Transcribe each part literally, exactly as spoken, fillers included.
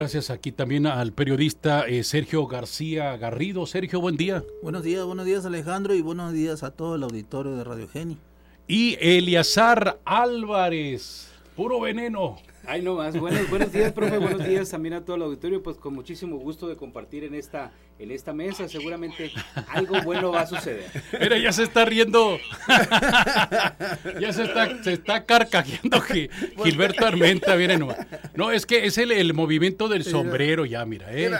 Gracias aquí también al periodista eh, Sergio García Garrido. Sergio, buen día. Buenos días, buenos días Alejandro y buenos días a todo el auditorio de Radio Geni. Y Eliazar Álvarez, puro veneno. Ay, no más. Buenos, buenos días, profe. Buenos días también a todo el auditorio. Pues con muchísimo gusto de compartir en esta en esta mesa. Seguramente algo bueno va a suceder. Mira, ya se está riendo. ya se está, se está carcajeando Gilberto Armenta. Miren nomás. No, es que es el, el movimiento del sombrero ya, mira. ¿eh?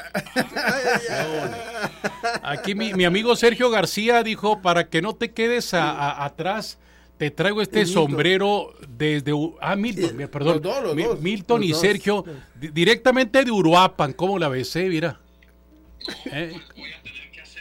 Aquí mi, mi amigo Sergio García dijo, para que no te quedes a, a, atrás, te traigo este sombrero desde... Ah, Milton, sí, perdón. Los dos, los Mi, dos, Milton los y dos. Sergio, di, directamente de Uruapan. ¿Cómo la ves, eh? Mira. ¿Eh? Voy a tener que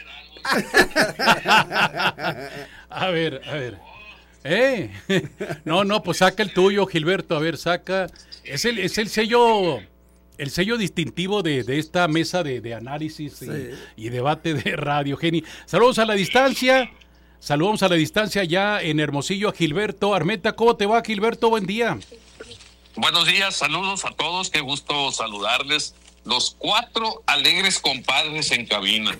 hacer algo. a ver, a ver. ¿Eh? No, no, pues saca el tuyo, Gilberto. A ver, saca... Es el, es el sello... El sello distintivo de, de esta mesa de, de análisis sí. y, y debate de Radio Geni. Saludos a la distancia. Saludamos a la distancia ya en Hermosillo a Gilberto Armenta. ¿Cómo te va, Gilberto? Buen día. Buenos días, saludos a todos, qué gusto saludarles. Los cuatro alegres compadres en cabina.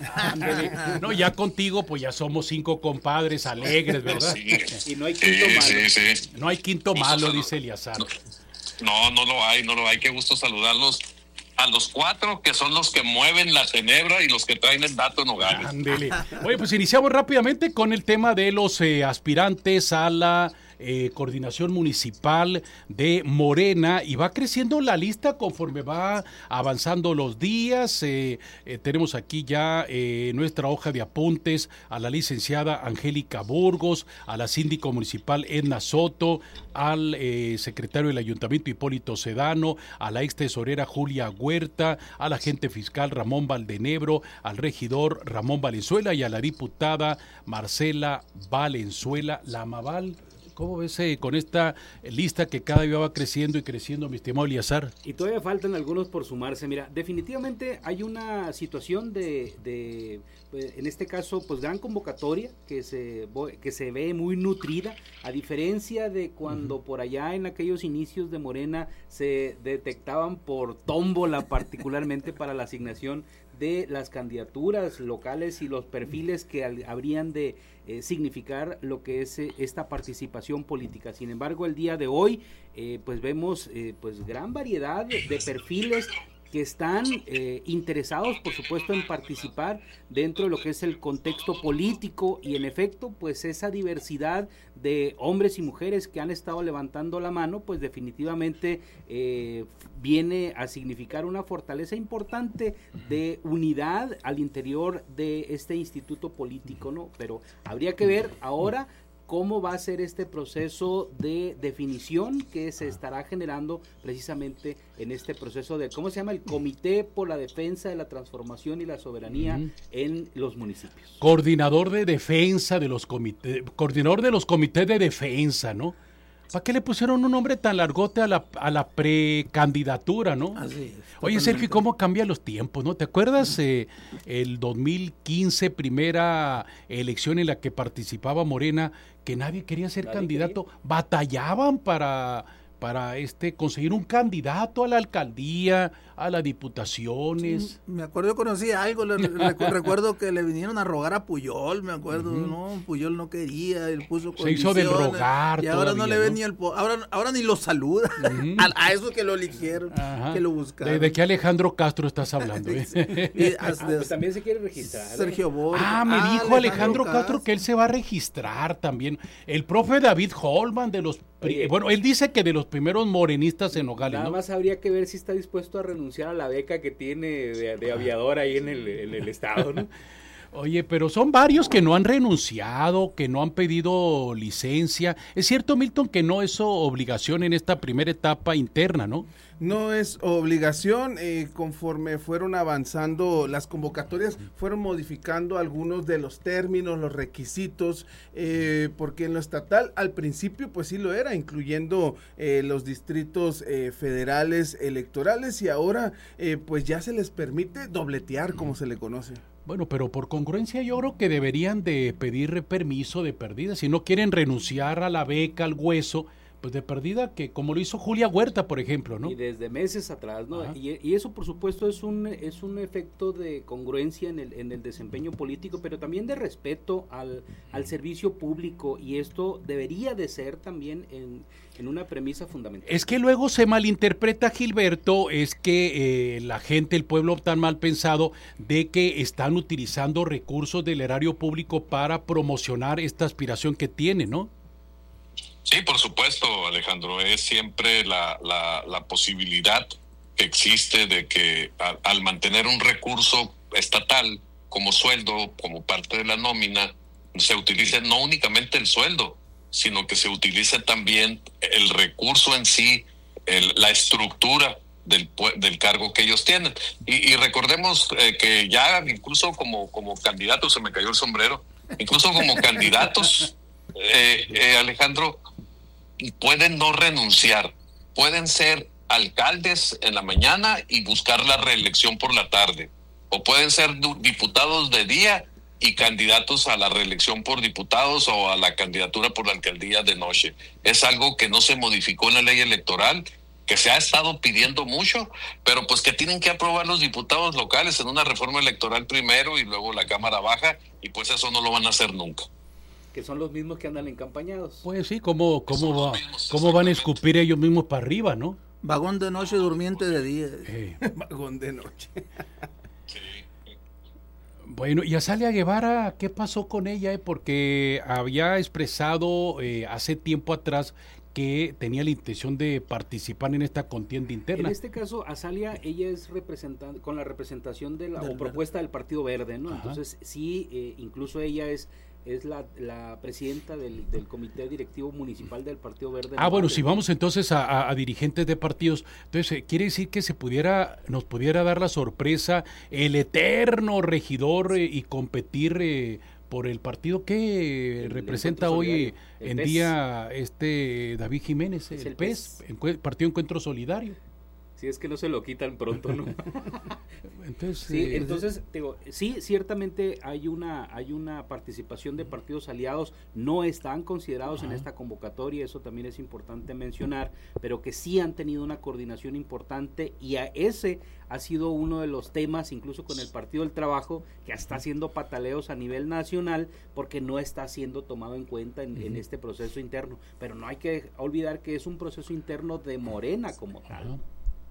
No, ya contigo, pues ya somos cinco compadres alegres, ¿verdad? Sí. Y no hay quinto sí, malo. Sí, sí. No hay quinto gusto malo, salud. dice Eliazar. No, no, no lo hay, no lo hay. Qué gusto saludarlos a los cuatro que son los que mueven la tenebra y los que traen el dato en Nogales. Ándele. Oye, pues iniciamos rápidamente con el tema de los eh, aspirantes a la eh, coordinación municipal de Morena, y va creciendo la lista conforme va avanzando los días. Eh, eh, tenemos aquí ya eh, nuestra hoja de apuntes a la licenciada Angélica Burgos, a la síndico municipal Edna Soto, al eh, secretario del ayuntamiento Hipólito Sedano, a la ex tesorera Julia Huerta, al agente fiscal Ramón Valdenebro, al regidor Ramón Valenzuela y a la diputada Marcela Valenzuela Lamaval. ¿Cómo ves eh, con esta lista que cada día va creciendo y creciendo, mi estimado Eliazar? Y todavía faltan algunos por sumarse. Mira, definitivamente hay una situación de, de en este caso, pues gran convocatoria que se, que se ve muy nutrida, a diferencia de cuando uh-huh. por allá en aquellos inicios de Morena se detectaban por tómbola particularmente para la asignación de las candidaturas locales y los perfiles que al, habrían de eh, significar lo que es eh, esta participación política. Sin embargo, el día de hoy, eh, pues vemos eh, pues gran variedad de, de perfiles que están eh, interesados, por supuesto, en participar dentro de lo que es el contexto político, y en efecto, pues esa diversidad de hombres y mujeres que han estado levantando la mano, pues definitivamente eh, viene a significar una fortaleza importante de unidad al interior de este instituto político, ¿no? Pero habría que ver ahora cómo va a ser este proceso de definición que se estará generando precisamente en este proceso de, ¿cómo se llama? El Comité por la Defensa de la Transformación y la Soberanía uh-huh. en los municipios. Coordinador de defensa de los comités, coordinador de los comités de defensa, ¿no? ¿Para qué le pusieron un nombre tan largote a la, a la precandidatura, no? Así es. Oye, Sergio, ¿cómo cambian los tiempos, no? ¿Te acuerdas eh, el dos mil quince, primera elección en la que participaba Morena, que nadie quería ser nadie candidato? Quería. Batallaban para, para este conseguir un candidato a la alcaldía, a las diputaciones. Sí, me acuerdo, yo conocí algo, le, recu- recuerdo que le vinieron a rogar a Puyol, me acuerdo, uh-huh. no, Puyol no quería, él puso se hizo del rogar. Y ahora todavía, no le ven ¿no? ni el po- ahora, ahora ni lo saluda, uh-huh. a, a eso que lo eligieron, Ajá. que lo buscaron. ¿De, de qué Alejandro Castro estás hablando? ¿eh? y, ah, pues también se quiere registrar. Sergio Borges. Ah, me ah, dijo Alejandro, Alejandro Castro, Castro que él se va a registrar también. El profe David Holman de los... Oye, bueno, él dice que de los primeros morenistas en Nogales, Nada ¿no? más habría que ver si está dispuesto a renunciar a la beca que tiene de, de aviador ahí en el, en el estado, ¿no? Oye, pero son varios que no han renunciado, que no han pedido licencia. Es cierto, Milton, que no es obligación en esta primera etapa interna, ¿no? No es obligación, eh, conforme fueron avanzando las convocatorias, fueron modificando algunos de los términos, los requisitos, eh, porque en lo estatal al principio pues sí lo era, incluyendo eh, los distritos eh, federales electorales, y ahora eh, pues ya se les permite dobletear, como se le conoce. Bueno, pero por congruencia yo creo que deberían de pedir permiso de perdida, si no quieren renunciar a la beca, al hueso, pues de perdida, que como lo hizo Julia Huerta, por ejemplo, ¿no? Y desde meses atrás, ¿no? Y, y eso, por supuesto, es un es un efecto de congruencia en el en el desempeño político, pero también de respeto al, al servicio público, y esto debería de ser también en, en una premisa fundamental. Es que luego se malinterpreta, Gilberto, es que eh, la gente, el pueblo tan mal pensado de que están utilizando recursos del erario público para promocionar esta aspiración que tiene, ¿no? Sí, por supuesto, Alejandro, es siempre la, la, la posibilidad que existe de que a, al mantener un recurso estatal como sueldo, como parte de la nómina, se utilice no únicamente el sueldo, sino que se utilice también el recurso en sí, el, la estructura del, del cargo que ellos tienen. Y, y recordemos eh, que ya incluso como, como candidatos, se me cayó el sombrero, incluso como candidatos, eh, eh, Alejandro, pueden no renunciar, pueden ser alcaldes en la mañana y buscar la reelección por la tarde, o pueden ser diputados de día y candidatos a la reelección por diputados o a la candidatura por la alcaldía de noche. Es algo que no se modificó en la ley electoral, que se ha estado pidiendo mucho, pero pues que tienen que aprobar los diputados locales en una reforma electoral primero y luego la Cámara Baja, y pues eso no lo van a hacer nunca. Que son los mismos que andan encampañados. Pues sí, ¿cómo, cómo, va, cómo van a escupir ellos mismos para arriba, no? Vagón de noche, durmiente de día. Eh. Vagón de noche. Bueno, y Azalia Guevara, ¿qué pasó con ella? Eh? Porque había expresado eh, hace tiempo atrás que tenía la intención de participar en esta contienda interna. En este caso, Azalia, ella es representante con la representación de la del o propuesta verde. del Partido Verde, ¿no? Ajá. Entonces, sí, eh, incluso ella es es la, la presidenta del, del comité directivo municipal del Partido Verde. Ah, bueno, si vamos entonces a, a, a dirigentes de partidos, entonces eh, quiere decir que se pudiera, nos pudiera dar la sorpresa el eterno regidor eh, y competir eh, por el partido que El representa Encuentro hoy Solidario, eh, el en P E S. día este David Jiménez, Es el, el P E P E S, S. Encue- Partido Encuentro Solidario. Si es que no se lo quitan pronto, ¿no? Entonces, Sí, eh, entonces, digo, sí, ciertamente hay una hay una participación de partidos aliados, no están considerados en esta convocatoria, eso también es importante mencionar, pero que sí han tenido una coordinación importante, y a ese ha sido uno de los temas, incluso con el Partido del Trabajo, que está haciendo pataleos a nivel nacional porque no está siendo tomado en cuenta en, en este proceso interno, pero no hay que olvidar que es un proceso interno de Morena como tal. ajá.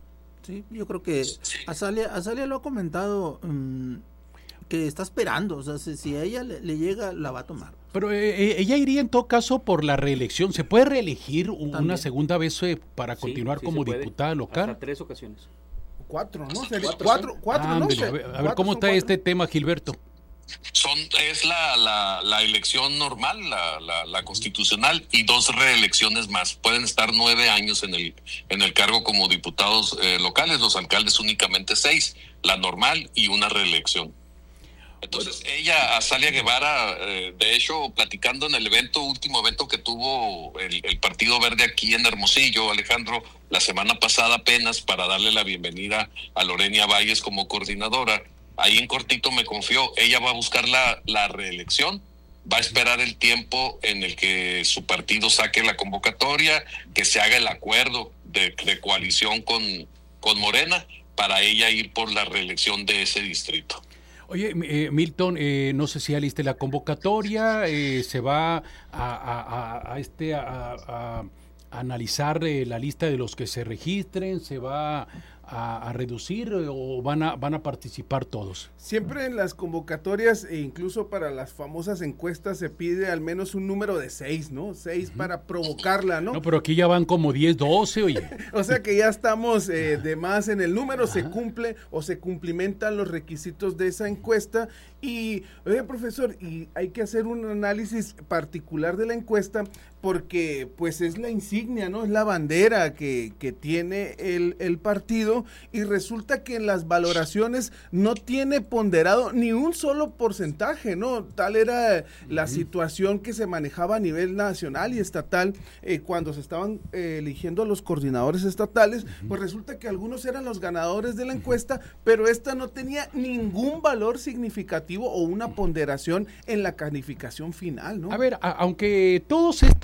Sí, yo creo que Azalia, Azalia lo ha comentado, um, que está esperando, o sea, si, si a ella le, le llega, la va a tomar. Pero eh, ella iría en todo caso por la reelección. ¿Se puede reelegir un- una También. segunda vez eh, para Sí, continuar sí como se puede, diputada local? Hasta tres ocasiones. Cuatro, ¿no? Sería- Cuatro, Cuatro, sí. cuatro, ¿no? Ándale, Se- a ver, a ver cuatro cómo son está cuatro. este tema, Gilberto. Son, es la, la, la elección normal, la, la, la constitucional, y dos reelecciones más. Pueden estar nueve años en el, en el cargo como diputados eh, locales, los alcaldes únicamente seis, la normal y una reelección. Entonces, ella, Azalia Guevara, eh, de hecho, platicando en el evento, último evento que tuvo el, el Partido Verde aquí en Hermosillo, Alejandro, la semana pasada apenas, para darle la bienvenida a Lorenia Valles como coordinadora, ahí en cortito me confió, ella va a buscar la, la reelección, va a esperar el tiempo en el que su partido saque la convocatoria, que se haga el acuerdo de, de coalición con, con Morena, para ella ir por la reelección de ese distrito. Oye, eh, Milton, eh, no sé si ya liste la convocatoria, eh, se va a, a, a, a este a, a, a analizar eh, la lista de los que se registren, se va a, a reducir eh, o van a van a participar todos. Siempre en las convocatorias e incluso para las famosas encuestas se pide al menos un número de seis, ¿no? Seis uh-huh. para provocarla, ¿no? No, pero aquí ya van como diez, doce, oye. O sea que ya estamos eh, de más en el número, ajá, se cumple o se cumplimentan los requisitos de esa encuesta. Y, oye, profesor, y hay que hacer un análisis particular de la encuesta porque pues es la insignia, ¿no? Es la bandera que, que tiene el, el partido, y resulta que en las valoraciones no tiene ponderado ni un solo porcentaje, ¿no? Tal era la uh-huh. situación que se manejaba a nivel nacional y estatal eh, cuando se estaban eh, eligiendo a los coordinadores estatales, uh-huh. pues resulta que algunos eran los ganadores de la encuesta, pero esta no tenía ningún valor significativo o una ponderación en la calificación final, ¿no? A ver, a, aunque todos estos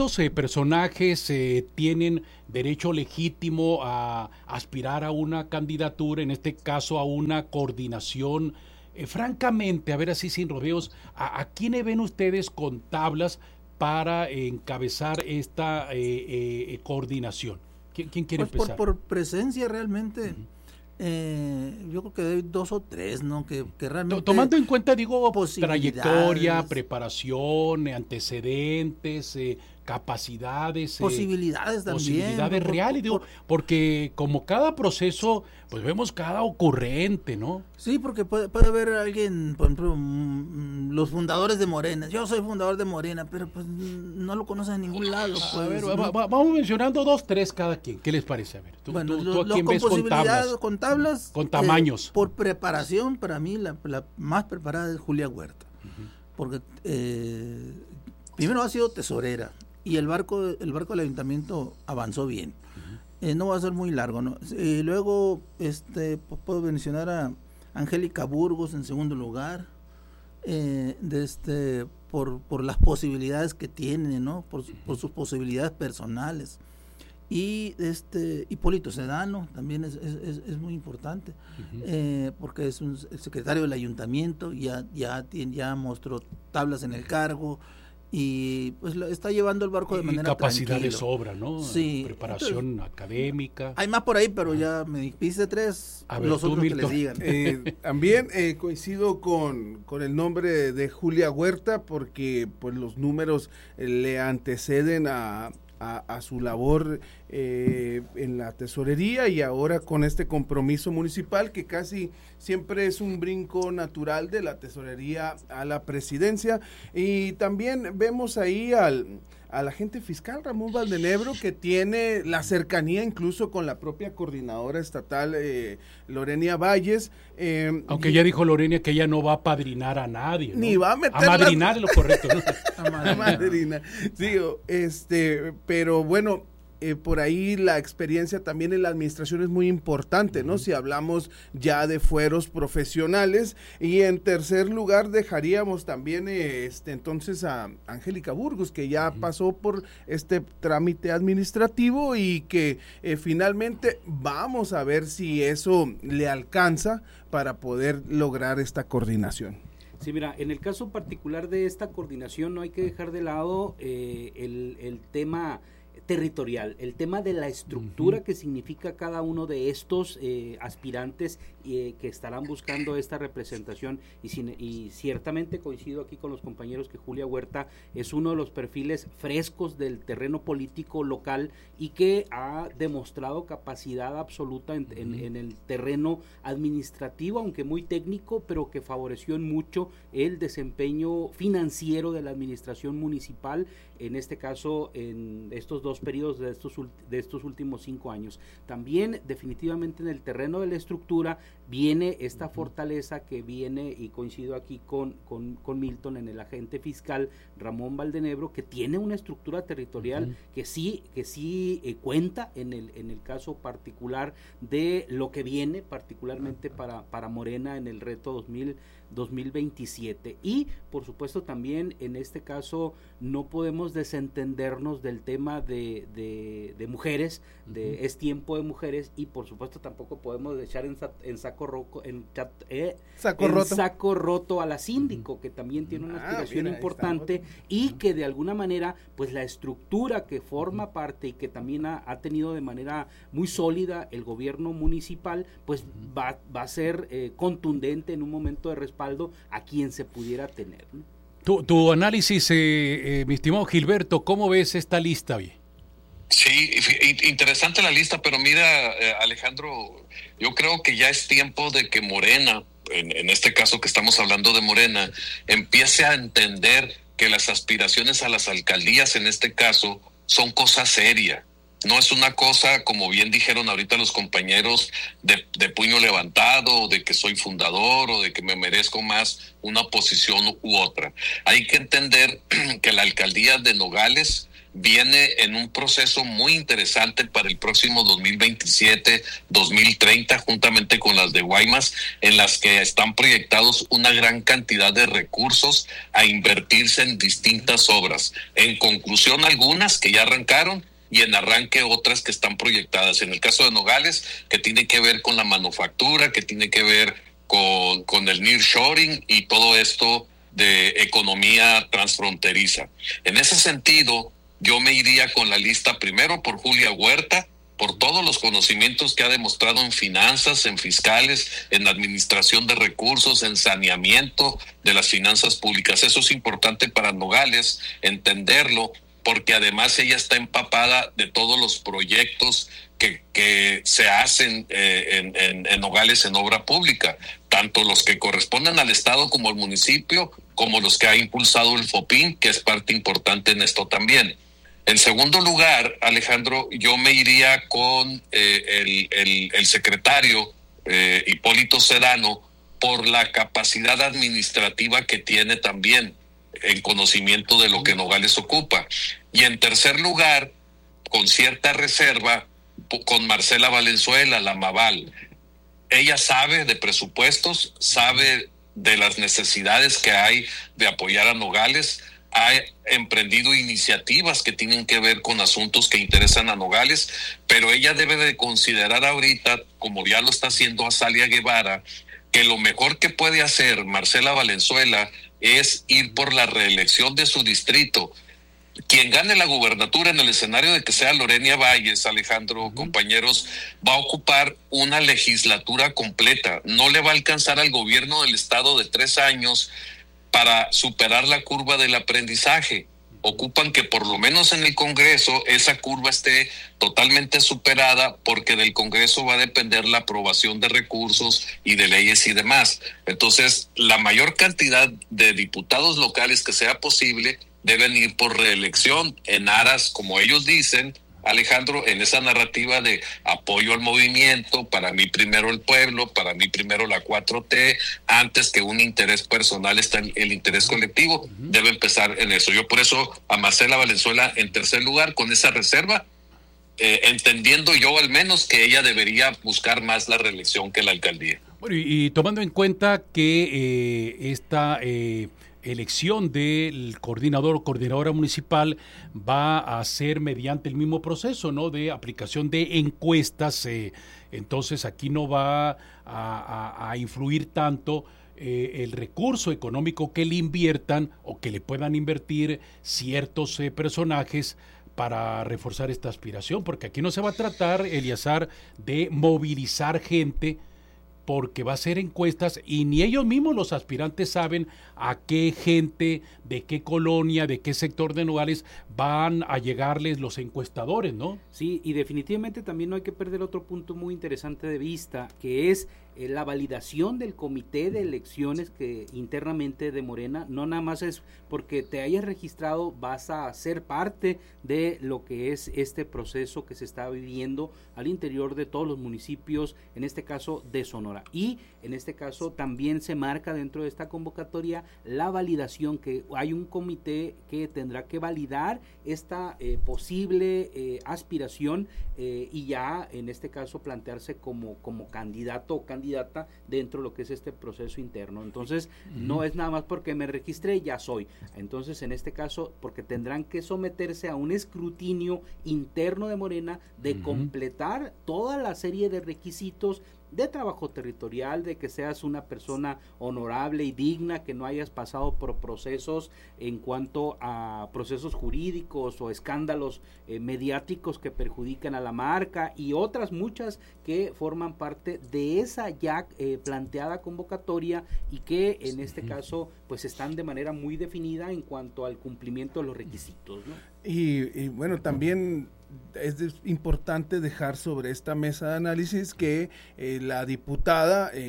estos eh, personajes eh, tienen derecho legítimo a aspirar a una candidatura, en este caso a una coordinación. Eh, francamente, a ver así sin rodeos, ¿a, a quiénes ven ustedes con tablas para eh, encabezar esta eh, eh, coordinación? ¿Quién, quién quiere pues empezar? Por, por presencia realmente, uh-huh. eh, yo creo que hay dos o tres, ¿no? Que, que realmente... Tomando en cuenta, digo, trayectoria, preparación, antecedentes, eh, capacidades, posibilidades eh, también, posibilidades por, reales, digo, por, porque como cada proceso, pues vemos cada ocurrente, ¿no? Sí, porque puede, puede haber alguien, por ejemplo, mmm, los fundadores de Morena. Yo soy fundador de Morena, pero pues no lo conocen en ningún lado. Pues, a ver, ¿no? va, va, vamos mencionando dos, tres cada quien. ¿Qué les parece? A ver, tú, bueno, tú, lo, tú a quién con ves con tablas. Con tablas. Con tamaños. Eh, por preparación, para mí, la, la más preparada es Julia Huerta. Uh-huh. Porque eh, primero ha sido tesorera. Y el barco el barco del ayuntamiento avanzó bien. Uh-huh. Eh, no va a ser muy largo, ¿no? Eh, luego este puedo mencionar a Angélica Burgos en segundo lugar, eh, de este por por las posibilidades que tiene, ¿no? Por, uh-huh. por sus posibilidades personales. Y este Hipólito Sedano también es, es, es muy importante, uh-huh. eh, porque es un, el secretario del ayuntamiento, ya ya tiene, ya mostró tablas en el cargo. Y pues está llevando el barco de y manera capacidad tranquilo. de sobra, ¿no? Sí. Preparación Entonces, académica. Hay más por ahí, pero ya me dijiste tres, a ver, los tú, otros Milton. que les digan. Eh, también eh, coincido con, con el nombre de Julia Huerta, porque pues los números eh, le anteceden a, a, a su labor eh, en la tesorería, y ahora con este compromiso municipal que casi siempre es un brinco natural de la tesorería a la presidencia. Y también vemos ahí al al agente fiscal Ramón Valdenebro, que tiene la cercanía incluso con la propia coordinadora estatal eh, Lorenia Valles. Eh, Aunque y, ya dijo Lorenia que ella no va a padrinar a nadie, ¿no? Ni va a meter a madrinar la... es lo correcto, ¿no? A madrinar. Madrina. Sí, este, pero bueno, Eh, por ahí la experiencia también en la administración es muy importante, ¿no? Uh-huh. Si hablamos ya de fueros profesionales. Y en tercer lugar dejaríamos también eh, este entonces a Angélica Burgos, que ya uh-huh. pasó por este trámite administrativo y que eh, finalmente vamos a ver si eso le alcanza para poder lograr esta coordinación. Sí, mira, en el caso particular de esta coordinación no hay que dejar de lado eh, el, el tema territorial, el tema de la estructura uh-huh. que significa cada uno de estos eh, aspirantes eh, que estarán buscando esta representación, y, sin, y ciertamente coincido aquí con los compañeros que Julia Huerta es uno de los perfiles frescos del terreno político local y que ha demostrado capacidad absoluta en, uh-huh. en, en el terreno administrativo, aunque muy técnico, pero que favoreció en mucho el desempeño financiero de la administración municipal, en este caso en estos dos periodos de estos, de estos últimos cinco años. También definitivamente en el terreno de la estructura viene esta fortaleza que viene, y coincido aquí con, con, con Milton, en el agente fiscal Ramón Valdenebro, que tiene una estructura territorial uh-huh. que sí, que sí eh, cuenta en el, en el caso particular de lo que viene particularmente para, para Morena en el reto dos mil dos mil veintisiete. Y por supuesto también en este caso no podemos desentendernos del tema de, de, de mujeres, de uh-huh. es tiempo de mujeres, y por supuesto tampoco podemos echar en, en saco roco, en, eh, saco, en roto. saco roto a la síndico, uh-huh. que también tiene una aspiración ah, mira, importante y uh-huh. que de alguna manera pues la estructura que forma uh-huh. parte y que también ha, ha tenido de manera muy sólida el gobierno municipal, pues uh-huh. va, va a ser eh, contundente en un momento de respaldo a quien se pudiera tener, ¿no? Tu, tu análisis, eh, eh, mi estimado Gilberto, ¿cómo ves esta lista? Bien. Sí, interesante la lista, pero mira, eh, Alejandro, yo creo que ya es tiempo de que Morena, en, en este caso que estamos hablando de Morena, empiece a entender que las aspiraciones a las alcaldías, en este caso, son cosa seria. No es una cosa, como bien dijeron ahorita los compañeros, de, de puño levantado, de que soy fundador o de que me merezco más una posición u otra. Hay que entender que la alcaldía de Nogales viene en un proceso muy interesante para el próximo dos mil veintisiete, dos mil treinta, juntamente con las de Guaymas, en las que están proyectados una gran cantidad de recursos a invertirse en distintas obras. En conclusión, algunas que ya arrancaron, y en arranque otras que están proyectadas. En el caso de Nogales, que tiene que ver con la manufactura, que tiene que ver con, con el nearshoring y todo esto de economía transfronteriza. En ese sentido, yo me iría con la lista primero por Julia Huerta, por todos los conocimientos que ha demostrado en finanzas, en fiscales, en administración de recursos, en saneamiento de las finanzas públicas. Eso es importante para Nogales, entenderlo, porque además ella está empapada de todos los proyectos que, que se hacen eh, en, en, en Nogales en obra pública, tanto los que corresponden al Estado como al municipio, como los que ha impulsado el FOPIN, que es parte importante en esto también. En segundo lugar, Alejandro, yo me iría con eh, el, el, el secretario eh, Hipólito Sedano por la capacidad administrativa que tiene también en conocimiento de lo que Nogales ocupa. Y en tercer lugar, con cierta reserva, con Marcela Valenzuela, la Maval. Ella sabe de presupuestos, sabe de las necesidades que hay de apoyar a Nogales, ha emprendido iniciativas que tienen que ver con asuntos que interesan a Nogales, pero ella debe de considerar ahorita, como ya lo está haciendo Azalia Guevara, que lo mejor que puede hacer Marcela Valenzuela es ir por la reelección de su distrito. Quien gane la gubernatura en el escenario de que sea Lorenia Valles, Alejandro, uh-huh. compañeros, va a ocupar una legislatura completa. No le va a alcanzar al gobierno del estado de tres años para superar la curva del aprendizaje. Ocupan que por lo menos en el Congreso esa curva esté totalmente superada, porque del Congreso va a depender la aprobación de recursos y de leyes y demás. Entonces, la mayor cantidad de diputados locales que sea posible deben ir por reelección en aras, como ellos dicen, Alejandro, en esa narrativa de apoyo al movimiento, para mí primero el pueblo, para mí primero la cuatro T, antes que un interés personal está el interés colectivo, uh-huh. debe empezar en eso. Yo por eso a Marcela Valenzuela en tercer lugar, con esa reserva, eh, entendiendo yo al menos que ella debería buscar más la reelección que la alcaldía. Bueno, y, y tomando en cuenta que eh, esta... Eh, elección del coordinador o coordinadora municipal va a ser mediante el mismo proceso, ¿no? De aplicación de encuestas, eh, entonces aquí no va a, a, a influir tanto eh, el recurso económico que le inviertan o que le puedan invertir ciertos eh, personajes para reforzar esta aspiración, porque aquí no se va a tratar, Eleazar, de movilizar gente, porque va a ser encuestas y ni ellos mismos los aspirantes saben a qué gente, de qué colonia, de qué sector de Nogales van a llegarles los encuestadores, ¿no? Sí, y definitivamente también no hay que perder otro punto muy interesante de vista, que es eh, la validación del comité de elecciones que internamente de Morena, no nada más es porque te hayas registrado, vas a ser parte de lo que es este proceso que se está viviendo al interior de todos los municipios, en este caso de Sonora. Y en este caso también se marca dentro de esta convocatoria la validación, que hay un comité que tendrá que validar esta eh, posible eh, aspiración eh, y ya en este caso plantearse como, como candidato o candidata dentro de lo que es este proceso interno. Entonces uh-huh. no es nada más porque me registré ya soy. Entonces en este caso porque tendrán que someterse a un escrutinio interno de Morena de uh-huh. completar toda la serie de requisitos de trabajo territorial, de que seas una persona honorable y digna, que no hayas pasado por procesos en cuanto a procesos jurídicos o escándalos eh, mediáticos que perjudican a la marca y otras muchas que forman parte de esa ya eh, planteada convocatoria y que en este caso pues están de manera muy definida en cuanto al cumplimiento de los requisitos, ¿no? Y, y bueno, también es importante dejar sobre esta mesa de análisis que eh, la diputada eh,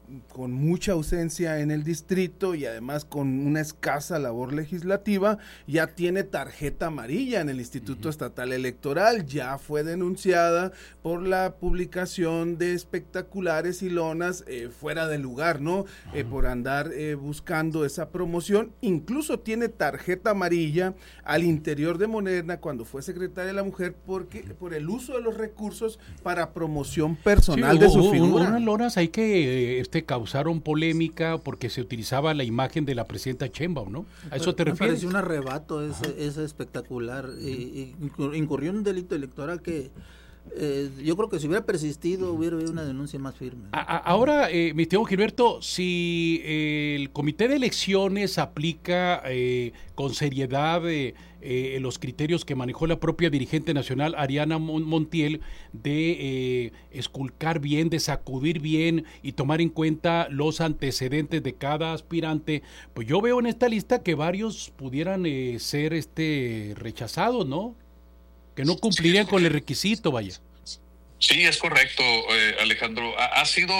con mucha ausencia en el distrito y además con una escasa labor legislativa, ya tiene tarjeta amarilla en el Instituto uh-huh. Estatal Electoral, ya fue denunciada por la publicación de espectaculares y lonas eh, fuera de lugar, ¿no? Uh-huh. Eh, por andar eh, buscando esa promoción, incluso tiene tarjeta amarilla al interior de Morena cuando fue secretaria de la Mujer porque por el uso de los recursos para promoción personal sí, de su figura. Hubo unas lonas ahí que este, causaron polémica porque se utilizaba la imagen de la presidenta Sheinbaum, ¿no? ¿A eso te me refieres? Me pareció un arrebato ese, ese espectacular. Y, y incurrió en un delito electoral que eh, yo creo que si hubiera persistido hubiera habido una denuncia más firme. A, a, ahora, eh, mi estimado Gilberto, si eh, el Comité de Elecciones aplica eh, con seriedad eh, eh, los criterios que manejó la propia dirigente nacional Ariana Montiel de eh, esculcar bien, de sacudir bien y tomar en cuenta los antecedentes de cada aspirante, pues yo veo en esta lista que varios pudieran eh, ser este rechazados, ¿no? Que no cumplirían con el requisito, vaya. Sí, es correcto, eh, Alejandro. Ha, ha sido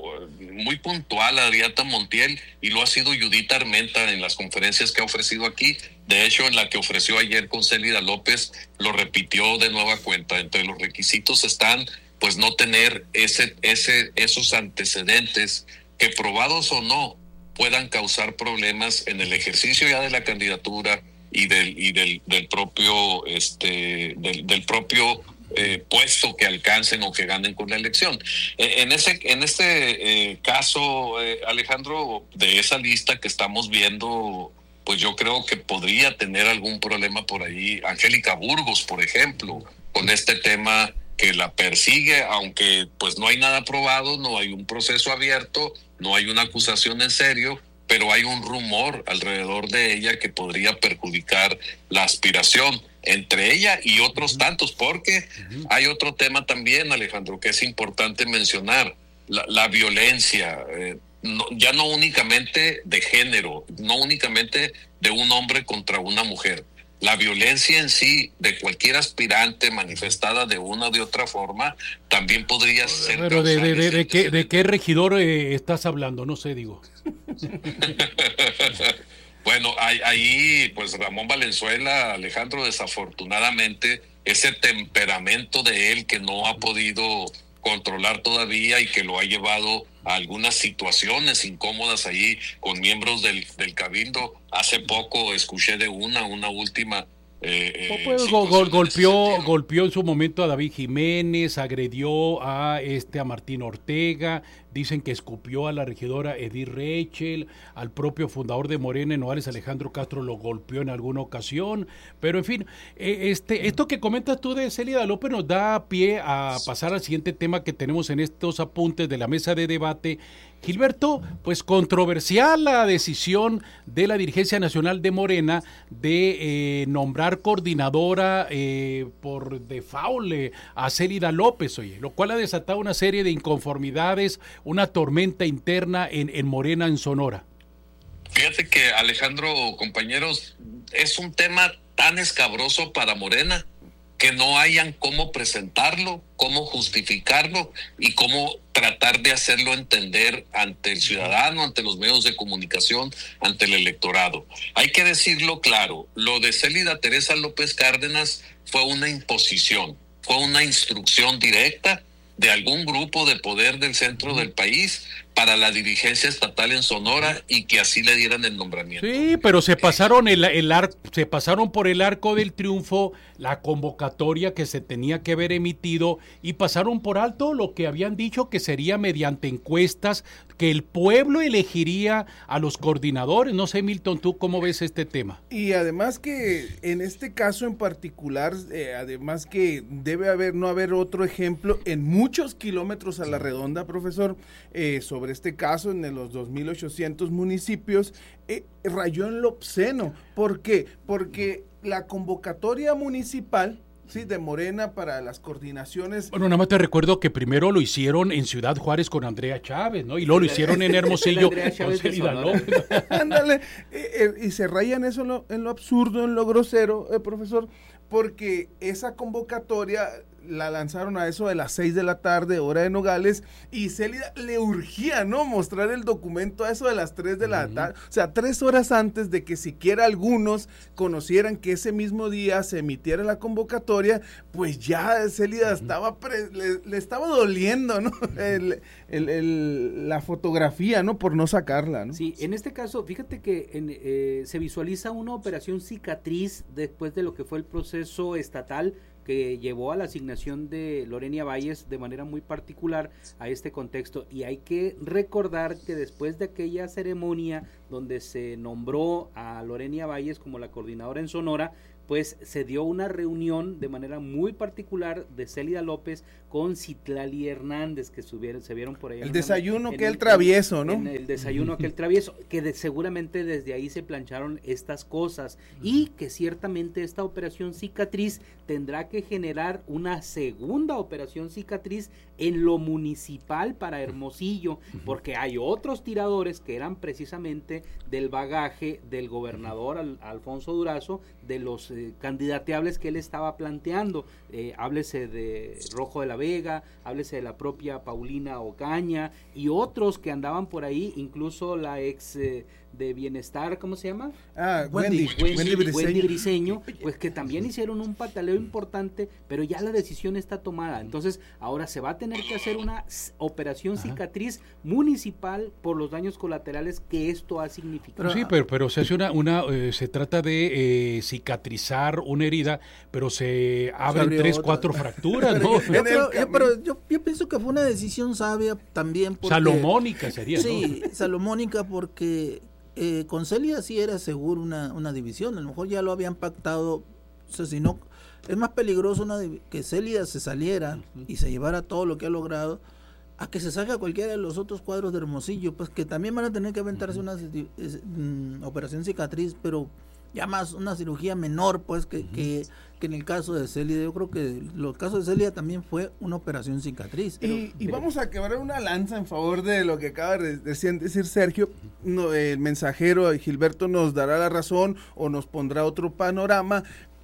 muy puntual Ariana Montiel y lo ha sido Judith Armenta en las conferencias que ha ofrecido aquí. De hecho, en la que ofreció ayer con Célida López, lo repitió de nueva cuenta. Entre los requisitos están, pues, no tener ese, ese, esos antecedentes que, probados o no, puedan causar problemas en el ejercicio ya de la candidatura y del y del, del propio este del, del propio eh, puesto que alcancen o que ganen con la elección. Eh, en ese en este eh, caso, eh, Alejandro, de esa lista que estamos viendo, pues yo creo que podría tener algún problema por ahí Angélica Burgos, por ejemplo, con este tema que la persigue, aunque pues no hay nada probado, no hay un proceso abierto, no hay una acusación en serio, pero hay un rumor alrededor de ella que podría perjudicar la aspiración entre ella y otros tantos, porque uh-huh. hay otro tema también, Alejandro, que es importante mencionar, la, la violencia, eh, no, ya no únicamente de género, no únicamente de un hombre contra una mujer, la violencia en sí de cualquier aspirante manifestada de una o de otra forma también podría ser. Pero de, de, de, de, qué, ¿de qué regidor eh, estás hablando? No sé, digo. Bueno, ahí, ahí pues Ramón Valenzuela, Alejandro, desafortunadamente ese temperamento de él que no ha podido controlar todavía y que lo ha llevado a algunas situaciones incómodas ahí con miembros del, del Cabildo. Hace poco escuché de una, una última Eh, pues, eh, gol, golpeó, golpeó en su momento a David Jiménez, agredió a este a Martín Ortega, dicen que escupió a la regidora Edith Rechel, al propio fundador de Morena en Nogales, Alejandro Castro, lo golpeó en alguna ocasión, pero en fin, eh, este esto que comentas tú de Célida López nos da pie a pasar al siguiente tema que tenemos en estos apuntes de la mesa de debate. Gilberto, pues controversial la decisión de la dirigencia nacional de Morena de eh, nombrar coordinadora eh, por default eh, a Célida López, oye, lo cual ha desatado una serie de inconformidades, una tormenta interna en, en Morena, en Sonora. Fíjate que, Alejandro, compañeros, es un tema tan escabroso para Morena que no hayan cómo presentarlo, cómo justificarlo y cómo tratar de hacerlo entender ante el ciudadano, ante los medios de comunicación, ante el electorado. Hay que decirlo claro, lo de Célida Teresa López Cárdenas fue una imposición, fue una instrucción directa de algún grupo de poder del centro del país para la dirigencia estatal en Sonora y que así le dieran el nombramiento. Sí, pero se pasaron el, el ar, se pasaron por el arco del triunfo la convocatoria que se tenía que haber emitido y pasaron por alto lo que habían dicho que sería mediante encuestas que el pueblo elegiría a los coordinadores. No sé, Milton, ¿tú cómo ves este tema? Y además que en este caso en particular, eh, además que debe haber, no haber otro ejemplo en muchos kilómetros a la redonda, profesor, eh, sobre este caso en los dos mil ochocientos municipios, eh, rayó en lo obsceno. ¿Por qué? Porque la convocatoria municipal, sí, de Morena para las coordinaciones. Bueno, nada más te recuerdo que primero lo hicieron en Ciudad Juárez con Andrea Chávez, ¿no? Y luego lo hicieron en Hermosillo con Célida López. Ándale, eh, eh, y se rayan eso en lo, en lo absurdo, en lo grosero, eh, profesor, porque esa convocatoria la lanzaron a eso de las seis de la tarde, hora de Nogales, y Célida le urgía, ¿no? Mostrar el documento a eso de las tres de la uh-huh. tarde, o sea, tres horas antes de que siquiera algunos conocieran que ese mismo día se emitiera la convocatoria, pues ya Célida uh-huh. estaba, pre, le, le estaba doliendo, ¿no? El, el, el, la fotografía, ¿no? Por no sacarla, ¿no? Sí, en este caso, fíjate que en, eh, se visualiza una operación cicatriz después de lo que fue el proceso estatal que llevó a la asignación de Lorena Valles de manera muy particular a este contexto, y hay que recordar que después de aquella ceremonia donde se nombró a Lorena Valles como la coordinadora en Sonora, pues se dio una reunión de manera muy particular de Célida López con Citlali Hernández, que subieron, se vieron por ahí. El desayuno que el travieso, ¿no? En el desayuno aquel travieso, que de, seguramente desde ahí se plancharon estas cosas, y que ciertamente esta operación cicatriz tendrá que generar una segunda operación cicatriz en lo municipal para Hermosillo, porque hay otros tiradores que eran precisamente del bagaje del gobernador Al, Alfonso Durazo, de los eh, candidateables que él estaba planteando, eh, háblese de Rojo de la Vega, háblese de la propia Paulina Ocaña y otros que andaban por ahí, incluso la ex eh, de Bienestar, ¿cómo se llama? Ah, Wendy, Wendy, Wendy, Briseño. Wendy Briseño, pues que también hicieron un pataleo importante, pero ya la decisión está tomada. Entonces, ahora se va a tener que hacer una operación Ajá. cicatriz municipal por los daños colaterales que esto ha significado. Pero, sí, pero, pero se hace una, una eh, se trata de eh, cicatrizar una herida, pero se abren tres, otra. cuatro fracturas, ¿no? yo, creo, yo, pero yo, yo pienso que fue una decisión sabia también. Porque, salomónica sería, sí, ¿no? salomónica porque eh, con Célida sí era seguro una, una división, a lo mejor ya lo habían pactado, o sea, si no, es más peligroso una, que Célida se saliera uh-huh. y se llevara todo lo que ha logrado, a que se salga cualquiera de los otros cuadros de Hermosillo, pues que también van a tener que aventarse uh-huh. una es, mm, operación cicatriz, pero ya más una cirugía menor, pues, que, uh-huh. que, que en el caso de Célida. Yo creo que los casos de Célida también fue una operación cicatriz. Pero, y, y pero, vamos a quebrar una lanza en favor de lo que acaba de decir, decir Sergio. No, el mensajero Gilberto nos dará la razón o nos pondrá otro panorama,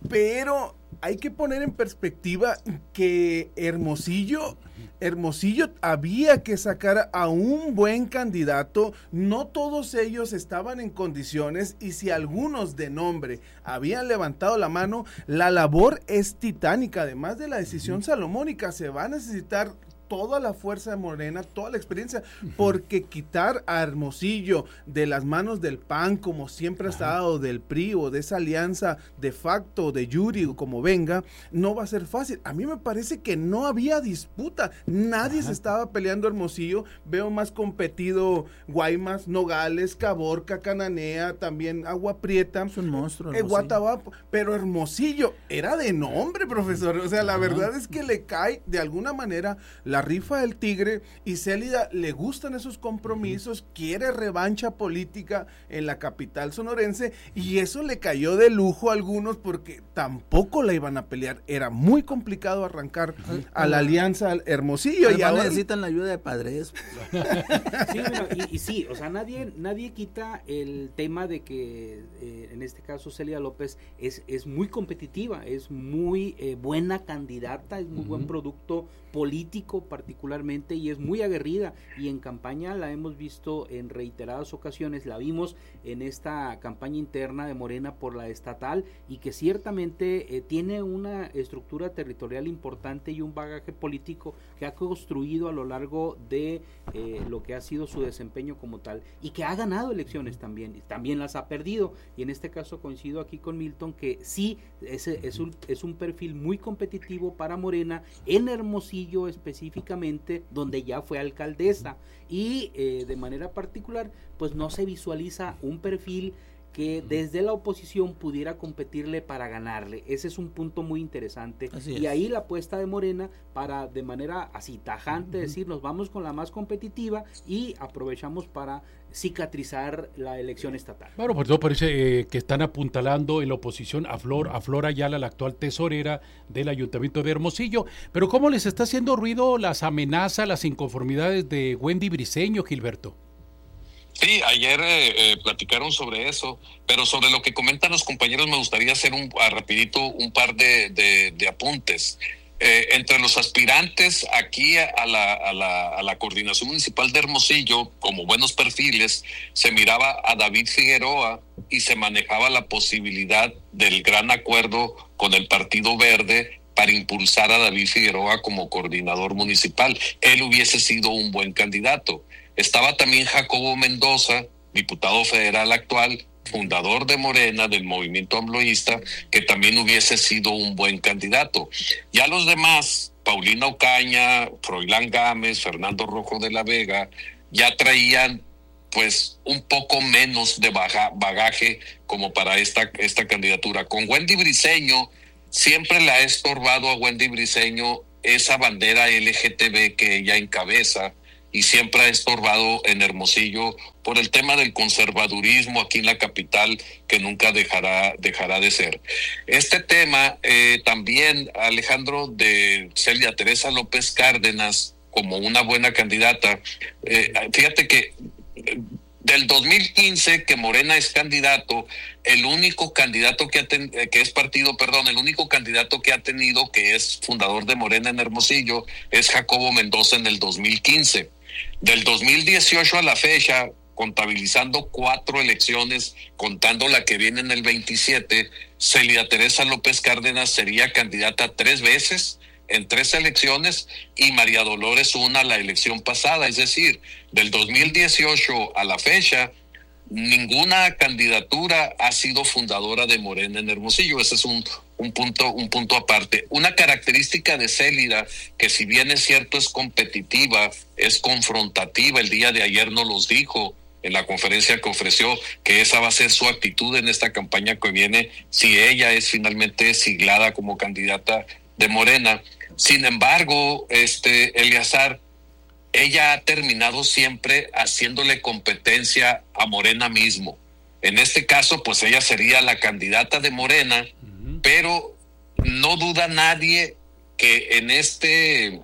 pero hay que poner en perspectiva que Hermosillo, Hermosillo había que sacar a un buen candidato, no todos ellos estaban en condiciones, y si algunos de nombre habían levantado la mano, la labor es titánica. Además de la decisión salomónica, se va a necesitar toda la fuerza de Morena, toda la experiencia, porque quitar a Hermosillo de las manos del P A N, como siempre ha estado, del P R I, o de esa alianza de facto, de Yuri, o como venga, no va a ser fácil. A mí me parece que no había disputa, nadie Ajá. se estaba peleando Hermosillo. Veo más competido Guaymas, Nogales, Caborca, Cananea, también Agua Prieta, es un monstruo, eh, Guatabampo, pero Hermosillo era de nombre, profesor. O sea, la Ajá. verdad es que le cae de alguna manera la rifa del tigre, y Célida le gustan esos compromisos, quiere revancha política en la capital sonorense, y eso le cayó de lujo a algunos porque tampoco la iban a pelear. Era muy complicado arrancar a la alianza Hermosillo. Además, y ahora necesitan la ayuda de Padres. Sí, bueno, y, y sí, o sea, nadie nadie quita el tema de que eh, en este caso Célida López es, es muy competitiva, es muy eh, buena candidata, es muy uh-huh. buen producto político particularmente, y es muy aguerrida, y en campaña la hemos visto en reiteradas ocasiones. La vimos en esta campaña interna de Morena por la estatal, y que ciertamente eh, tiene una estructura territorial importante y un bagaje político que ha construido a lo largo de eh, lo que ha sido su desempeño como tal, y que ha ganado elecciones también, y también las ha perdido, y en este caso coincido aquí con Milton que sí, es, es, un, es un perfil muy competitivo para Morena en Hermosillo específicamente, donde ya fue alcaldesa, y eh, de manera particular pues no se visualiza un perfil que desde la oposición pudiera competirle para ganarle. Ese es un punto muy interesante. Y ahí la apuesta de Morena para, de manera así tajante, uh-huh. decir, nos vamos con la más competitiva y aprovechamos para cicatrizar la elección estatal. Bueno, pues todo parece eh, que están apuntalando en la oposición a Flor, a Flor Ayala, la actual tesorera del Ayuntamiento de Hermosillo. Pero ¿cómo les está haciendo ruido las amenazas, las inconformidades de Wendy Briseño, Gilberto? Sí, ayer eh, eh, platicaron sobre eso, pero sobre lo que comentan los compañeros me gustaría hacer un a rapidito un par de, de, de apuntes. Eh, entre los aspirantes aquí a la, a, la, a la coordinación municipal de Hermosillo, como buenos perfiles, se miraba a David Figueroa y se manejaba la posibilidad del gran acuerdo con el Partido Verde para impulsar a David Figueroa como coordinador municipal. Él hubiese sido un buen candidato. Estaba también Jacobo Mendoza, diputado federal actual, fundador de Morena, del movimiento ambloísta, que también hubiese sido un buen candidato. Ya los demás, Paulina Ocaña, Froilán Gámez, Fernando Rojo de la Vega, ya traían pues un poco menos de baja, bagaje como para esta, esta candidatura. Con Wendy Briceño, siempre le ha estorbado a Wendy Briceño esa bandera L G T B que ella encabeza, y siempre ha estorbado en Hermosillo por el tema del conservadurismo aquí en la capital, que nunca dejará, dejará de ser. Este tema eh, también, Alejandro, de Celia Teresa López Cárdenas como una buena candidata, eh, fíjate que del dos mil quince que Morena es candidato, el único candidato que ha ten, que es partido, perdón, el único candidato que ha tenido, que es fundador de Morena en Hermosillo, es Jacobo Mendoza en el dos mil quince. Del dos mil dieciocho a la fecha, contabilizando cuatro elecciones, contando la que viene en el veintisiete, Celia Teresa López Cárdenas sería candidata tres veces en tres elecciones y María Dolores una la elección pasada. Es decir, del dos mil dieciocho a la fecha, ninguna candidatura ha sido fundadora de Morena en Hermosillo. Ese es un, un punto, un punto aparte. Una característica de Célida, que si bien es cierto es competitiva, es confrontativa, el día de ayer nos los dijo en la conferencia que ofreció, que esa va a ser su actitud en esta campaña que viene, si ella es finalmente siglada como candidata de Morena. Sin embargo, este Eleazar, ella ha terminado siempre haciéndole competencia a Morena mismo. En este caso, pues ella sería la candidata de Morena, uh-huh. Pero no duda nadie que en este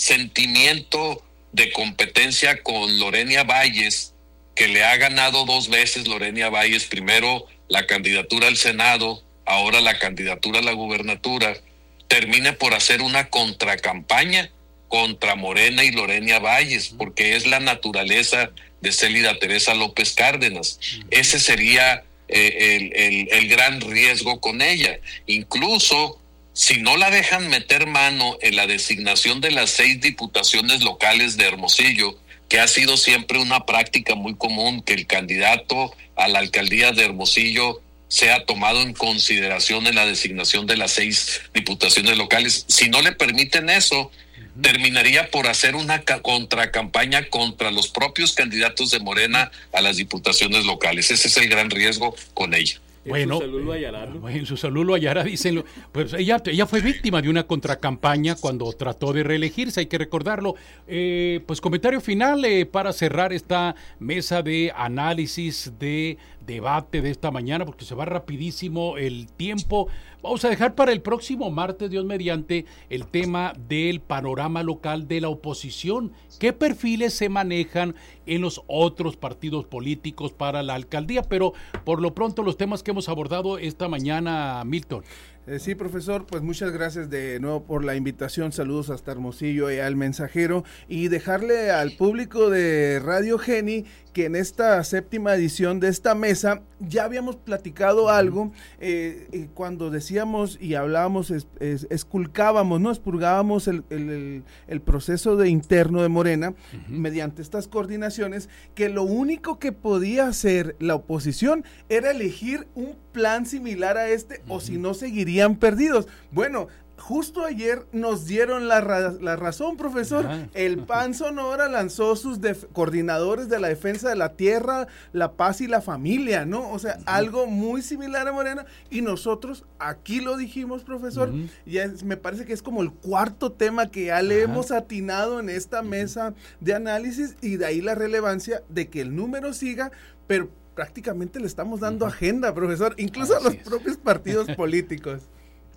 sentimiento de competencia con Lorena Valles, que le ha ganado dos veces Lorena Valles, primero la candidatura al Senado, ahora la candidatura a la gubernatura, termine por hacer una contracampaña contra Morena y Lorena Valles, porque es la naturaleza de Célida Teresa López Cárdenas. Ese sería eh, el, el, el gran riesgo con ella. Incluso, si no la dejan meter mano en la designación de las seis diputaciones locales de Hermosillo, que ha sido siempre una práctica muy común, que el candidato a la alcaldía de Hermosillo sea tomado en consideración en la designación de las seis diputaciones locales. Si no le permiten eso, terminaría por hacer una ca- contracampaña contra los propios candidatos de Morena a las diputaciones locales. Ese es el gran riesgo con ella. Bueno, en su saludo Ayala, ¿no? En su saludo Ayala dicen, pues ella, ella fue víctima de una contracampaña cuando trató de reelegirse, hay que recordarlo. Eh, pues comentario final eh, para cerrar esta mesa de análisis, de debate de esta mañana, porque se va rapidísimo el tiempo. Vamos a dejar para el próximo martes, Dios mediante, el tema del panorama local de la oposición. ¿Qué perfiles se manejan en los otros partidos políticos para la alcaldía? Pero por lo pronto los temas que hemos abordado esta mañana, Milton. Eh, sí, profesor, pues muchas gracias de nuevo por la invitación. Saludos hasta Hermosillo y al mensajero. Y dejarle al público de Radio Geni que en esta séptima edición de esta mesa ya habíamos platicado algo eh, eh, cuando decíamos y hablábamos, es, es, esculcábamos, ¿no? Expurgábamos el, el, el, el proceso de interno de Morena uh-huh. mediante estas coordinaciones, que lo único que podía hacer la oposición era elegir un plan similar a este uh-huh. o si no seguirían perdidos. Bueno, justo ayer nos dieron la, ra- la razón, profesor. Ajá. El P A N Sonora lanzó sus def- coordinadores de la defensa de la tierra, la paz y la familia, ¿no? O sea, uh-huh. algo muy similar a Morena. Y nosotros aquí lo dijimos, profesor. Uh-huh. Y es, me parece que es como el cuarto tema que ya le Ajá. hemos atinado en esta uh-huh. mesa de análisis, y de ahí la relevancia de que el número siga, pero prácticamente le estamos dando uh-huh. agenda, profesor, incluso Así a los es. propios partidos políticos.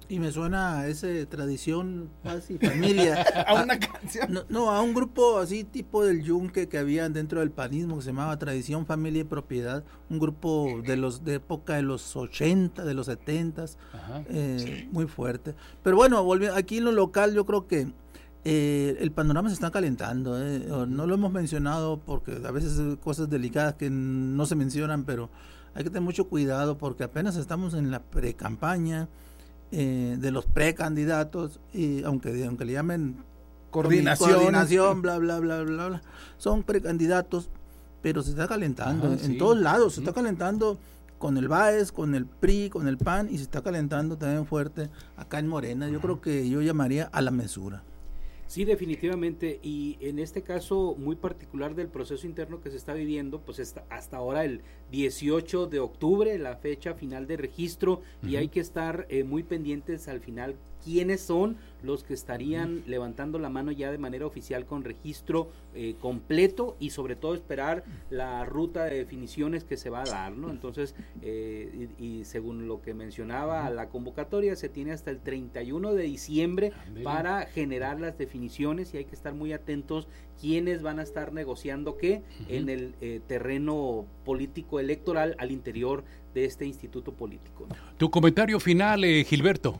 Y me suena a esa tradición, paz y familia. A una canción. No, no, a un grupo así tipo del Yunque que había dentro del panismo que se llamaba Tradición, Familia y Propiedad. Un grupo de los de época de los ochenta, de los setenta, eh, muy fuerte. Pero bueno, volviendo aquí en lo local, yo creo que eh, el panorama se está calentando. Eh. No lo hemos mencionado porque a veces hay cosas delicadas que no se mencionan, pero hay que tener mucho cuidado porque apenas estamos en la pre-campaña. Eh, de los precandidatos, y aunque, aunque le llamen coordinación, coordinación bla, bla, bla, bla, bla, son precandidatos, pero se está calentando. Ajá, en sí. todos lados, se está calentando con el B A E S, con el P R I, con el P A N, y se está calentando también fuerte acá en Morena. Yo creo que yo llamaría a la mesura. Sí, definitivamente, y en este caso muy particular del proceso interno que se está viviendo, pues está hasta ahora el dieciocho de octubre, la fecha final de registro, uh-huh. y hay que estar eh, muy pendientes al final quiénes son los que estarían uh-huh. levantando la mano ya de manera oficial con registro eh, completo, y sobre todo esperar la ruta de definiciones que se va a dar, ¿no? Entonces, eh, y, y según lo que mencionaba la convocatoria, se tiene hasta el treinta y uno de diciembre Andale. para generar las definiciones, y hay que estar muy atentos quiénes van a estar negociando qué uh-huh. en el eh, terreno político electoral al interior de este instituto político, ¿no? Tu comentario final, eh, Gilberto.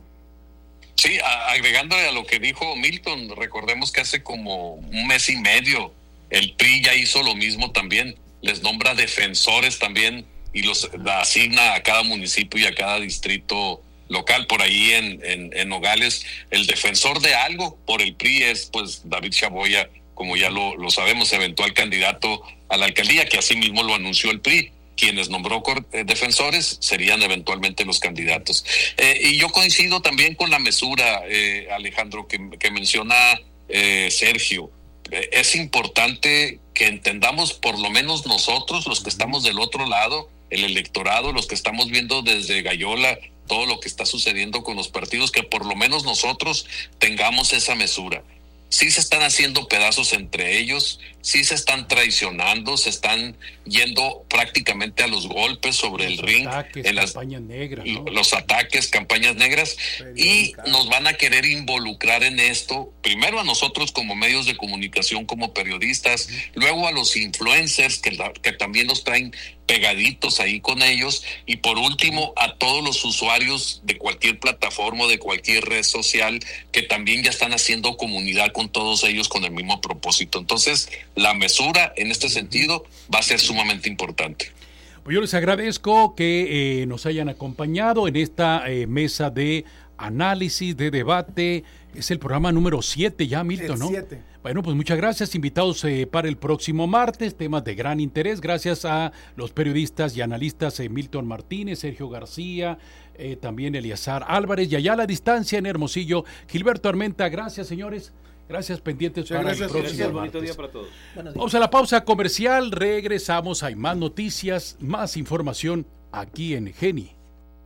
Sí, agregándole a lo que dijo Milton, recordemos que hace como un mes y medio el P R I ya hizo lo mismo también, les nombra defensores también y los asigna a cada municipio y a cada distrito local. Por ahí en, en, en Nogales, el defensor de algo por el P R I es pues David Chaboya, como ya lo, lo sabemos, eventual candidato a la alcaldía, que así mismo lo anunció el P R I. Quienes nombró eh, defensores serían eventualmente los candidatos. Eh, y yo coincido también con la mesura, eh, Alejandro, que, que menciona eh, Sergio. Eh, es importante que entendamos, por lo menos nosotros, los que estamos del otro lado, el electorado, los que estamos viendo desde Gallola, todo lo que está sucediendo con los partidos, que por lo menos nosotros tengamos esa mesura. Sí se están haciendo pedazos entre ellos, sí se están traicionando, se están yendo prácticamente a los golpes sobre los el ring. Ataques, en las campañas negras, ¿no? Los ataques, campañas negras, y nos van a querer involucrar en esto, primero a nosotros como medios de comunicación, como periodistas, uh-huh. luego a los influencers que, que también nos traen pegaditos ahí con ellos, y por último a todos los usuarios de cualquier plataforma, de cualquier red social, que también ya están haciendo comunidad con todos ellos con el mismo propósito. Entonces, la mesura en este sentido va a ser sumamente importante. Pues yo les agradezco que eh, nos hayan acompañado en esta eh, mesa de análisis, de debate. Es el programa número siete ya, Milton, ¿no? siete. Bueno, pues muchas gracias. Invitados eh, para el próximo martes, temas de gran interés. Gracias a los periodistas y analistas eh, Milton Martínez, Sergio García, eh, también Eliazar Álvarez, y allá a la distancia en Hermosillo, Gilberto Armenta. Gracias, señores. Gracias, pendientes para gracias, el próximo gracias, martes. Bonito día para todos. Vamos a la pausa comercial, regresamos, hay más noticias, más información aquí en Geni.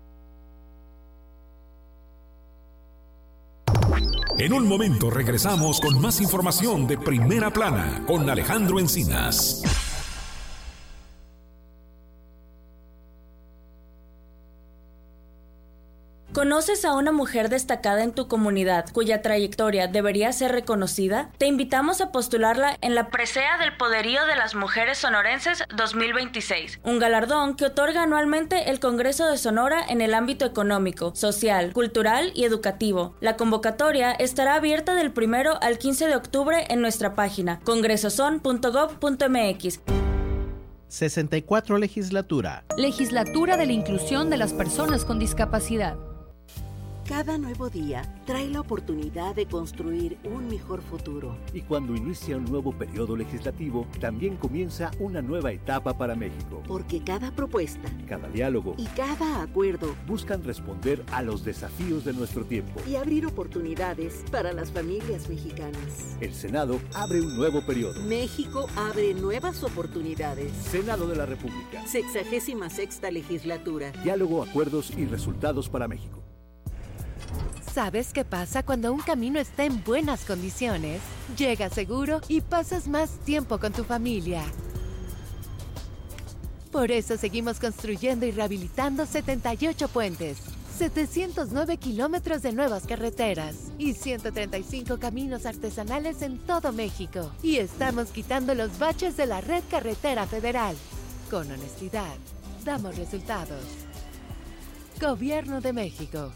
En un momento regresamos con más información de Primera Plana con Alejandro Encinas. ¿Conoces a una mujer destacada en tu comunidad cuya trayectoria debería ser reconocida? Te invitamos a postularla en la Presea del Poderío de las Mujeres Sonorenses dos mil veintiséis, un galardón que otorga anualmente el Congreso de Sonora en el ámbito económico, social, cultural y educativo. La convocatoria estará abierta del primero al quince de octubre en nuestra página congresoson punto gob punto m x. sesenta y cuatro Legislatura. Legislatura de la Inclusión de las Personas con Discapacidad. Cada nuevo día trae la oportunidad de construir un mejor futuro. Y cuando inicia un nuevo periodo legislativo, también comienza una nueva etapa para México. Porque cada propuesta, cada diálogo y cada acuerdo buscan responder a los desafíos de nuestro tiempo y abrir oportunidades para las familias mexicanas. El Senado abre un nuevo periodo. México abre nuevas oportunidades. Senado de la República. Sexagésima sexta legislatura. Diálogo, acuerdos y resultados para México. ¿Sabes qué pasa cuando un camino está en buenas condiciones? Llegas seguro y pasas más tiempo con tu familia. Por eso seguimos construyendo y rehabilitando setenta y ocho puentes, setecientos nueve kilómetros de nuevas carreteras y ciento treinta y cinco caminos artesanales en todo México. Y estamos quitando los baches de la red carretera federal. Con honestidad, damos resultados. Gobierno de México.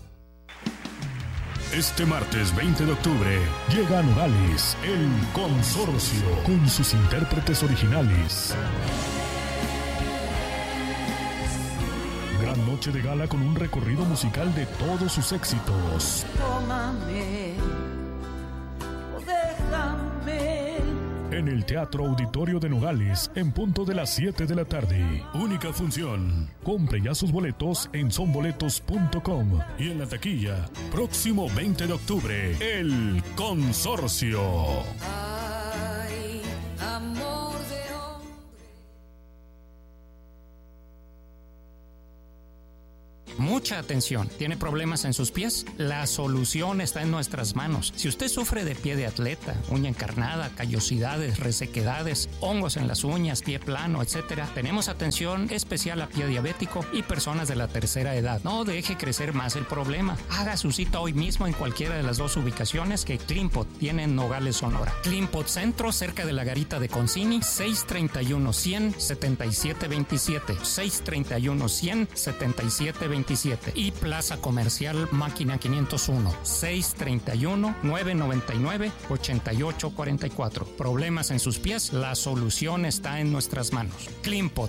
Este martes veinte de octubre llega a Nogales El Consorcio con sus intérpretes originales. Gran noche de gala con un recorrido musical de todos sus éxitos. Tómame, o déjame. En el Teatro Auditorio de Nogales, en punto de las siete de la tarde. Única función. Compre ya sus boletos en son boletos punto com y en la taquilla. Próximo veinte de octubre, El Consorcio. Ay, amor de hombre. Mucha atención. ¿Tiene problemas en sus pies? La solución está en nuestras manos. Si usted sufre de pie de atleta, uña encarnada, callosidades, resequedades, hongos en las uñas, pie plano, etcétera, tenemos atención especial a pie diabético y personas de la tercera edad. No deje crecer más el problema. Haga su cita hoy mismo en cualquiera de las dos ubicaciones que Clinpot tiene en Nogales, Sonora. Clinpot Centro, cerca de la garita de Concini, seis treinta y uno cien setenta y siete veintisiete, seis treinta y uno cien setenta y siete veintisiete. Y Plaza Comercial Máquina quinientos uno, seis treinta y uno nueve noventa y nueve ochenta y ocho cuarenta y cuatro. Problemas en sus pies, la solución está en nuestras manos. Clinpot.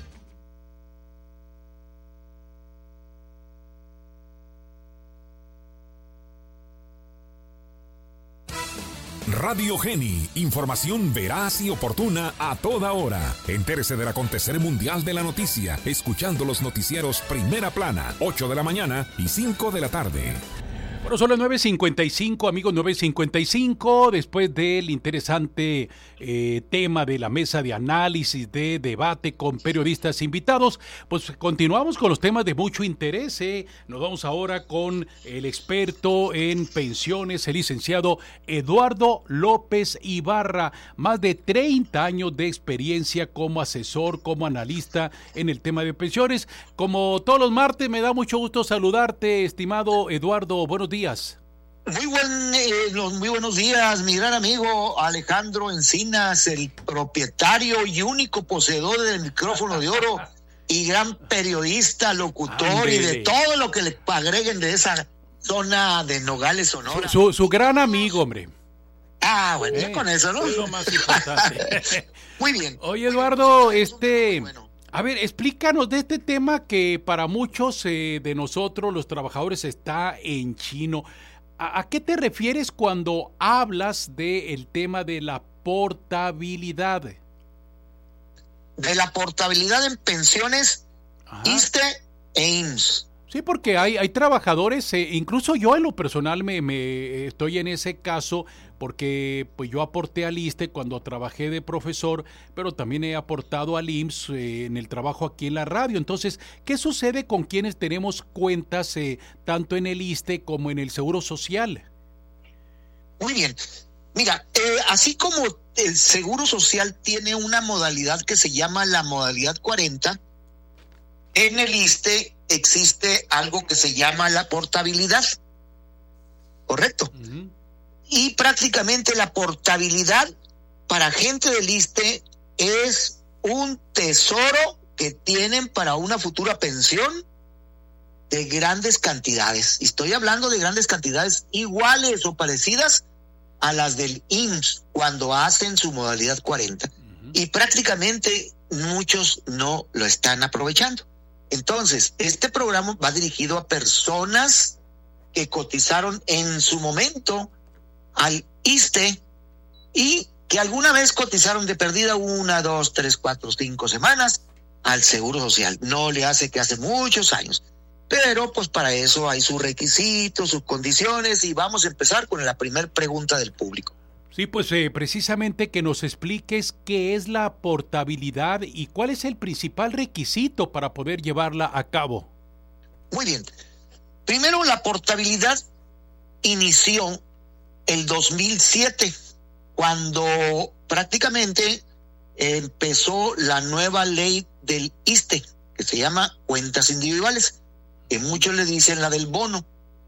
Radio Geni, información veraz y oportuna a toda hora. Entérese del acontecer mundial de la noticia, escuchando los noticieros Primera Plana, ocho de la mañana y cinco de la tarde. Bueno, son las nueve cincuenta y cinco, amigos, nueve cincuenta y cinco, después del interesante eh, tema de la mesa de análisis, de debate con periodistas invitados, pues continuamos con los temas de mucho interés. Eh. Nos vamos ahora con el experto en pensiones, el licenciado Eduardo López Ibarra, más de treinta años de experiencia como asesor, como analista en el tema de pensiones. Como todos los martes, me da mucho gusto saludarte, estimado Eduardo. Buenos días. Muy, buen, eh, muy buenos días, mi gran amigo Alejandro Encinas, el propietario y único poseedor del micrófono de oro y gran periodista, locutor Andele. Y de todo lo que le agreguen de esa zona de Nogales, Sonora. Su, su, su gran amigo, hombre. Ah, bueno, eh, ya con eso, ¿no? Es lo más importante. Muy bien. Oye, Eduardo, este... Bueno. A ver, explícanos de este tema que para muchos eh, de nosotros, los trabajadores, está en chino. ¿A, a qué te refieres cuando hablas del tema de la portabilidad? De la portabilidad en pensiones, ISSSTE e I M S S. Sí, porque hay, hay trabajadores, eh, incluso yo en lo personal me, me estoy en ese caso, porque pues yo aporté al ISSSTE cuando trabajé de profesor, pero también he aportado al I M S S eh, en el trabajo aquí en la radio. Entonces, ¿qué sucede con quienes tenemos cuentas eh, tanto en el ISSSTE como en el Seguro Social? Muy bien. Mira, eh, así como el Seguro Social tiene una modalidad que se llama la modalidad cuarenta, en el ISSSTE existe algo que se llama la portabilidad, ¿correcto? Uh-huh. Y prácticamente la portabilidad para gente del ISSSTE es un tesoro que tienen para una futura pensión de grandes cantidades. Estoy hablando de grandes cantidades iguales o parecidas a las del I M S S cuando hacen su modalidad cuarenta. Uh-huh. Y prácticamente muchos no lo están aprovechando. Entonces, este programa va dirigido a personas que cotizaron en su momento al ISSSTE y que alguna vez cotizaron de perdida una, dos, tres, cuatro, cinco semanas al Seguro Social. No le hace que hace muchos años. Pero pues para eso hay sus requisitos, sus condiciones, y vamos a empezar con la primera pregunta del público. Sí, pues eh, precisamente que nos expliques qué es la portabilidad y cuál es el principal requisito para poder llevarla a cabo. Muy bien. Primero, la portabilidad inició el dos mil siete, cuando prácticamente empezó la nueva ley del ISSSTE, que se llama cuentas individuales. que muchos le dicen la del bono.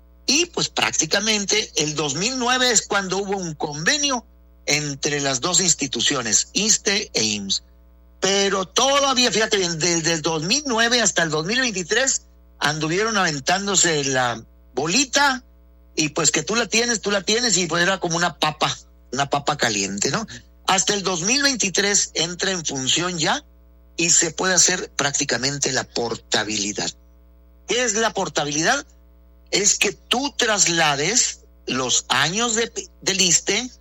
Y pues prácticamente el dos mil nueve es cuando hubo un convenio entre las dos instituciones, ISSSTE e I M S S. Pero todavía, fíjate bien, desde el dos mil nueve hasta el dos mil veintitrés anduvieron aventándose la bolita y pues que tú la tienes, tú la tienes y pues era como una papa, una papa caliente, ¿no? Hasta el dos mil veintitrés entra en función ya y se puede hacer prácticamente la portabilidad. ¿Qué es la portabilidad? Es que tú traslades los años de, del ISSSTE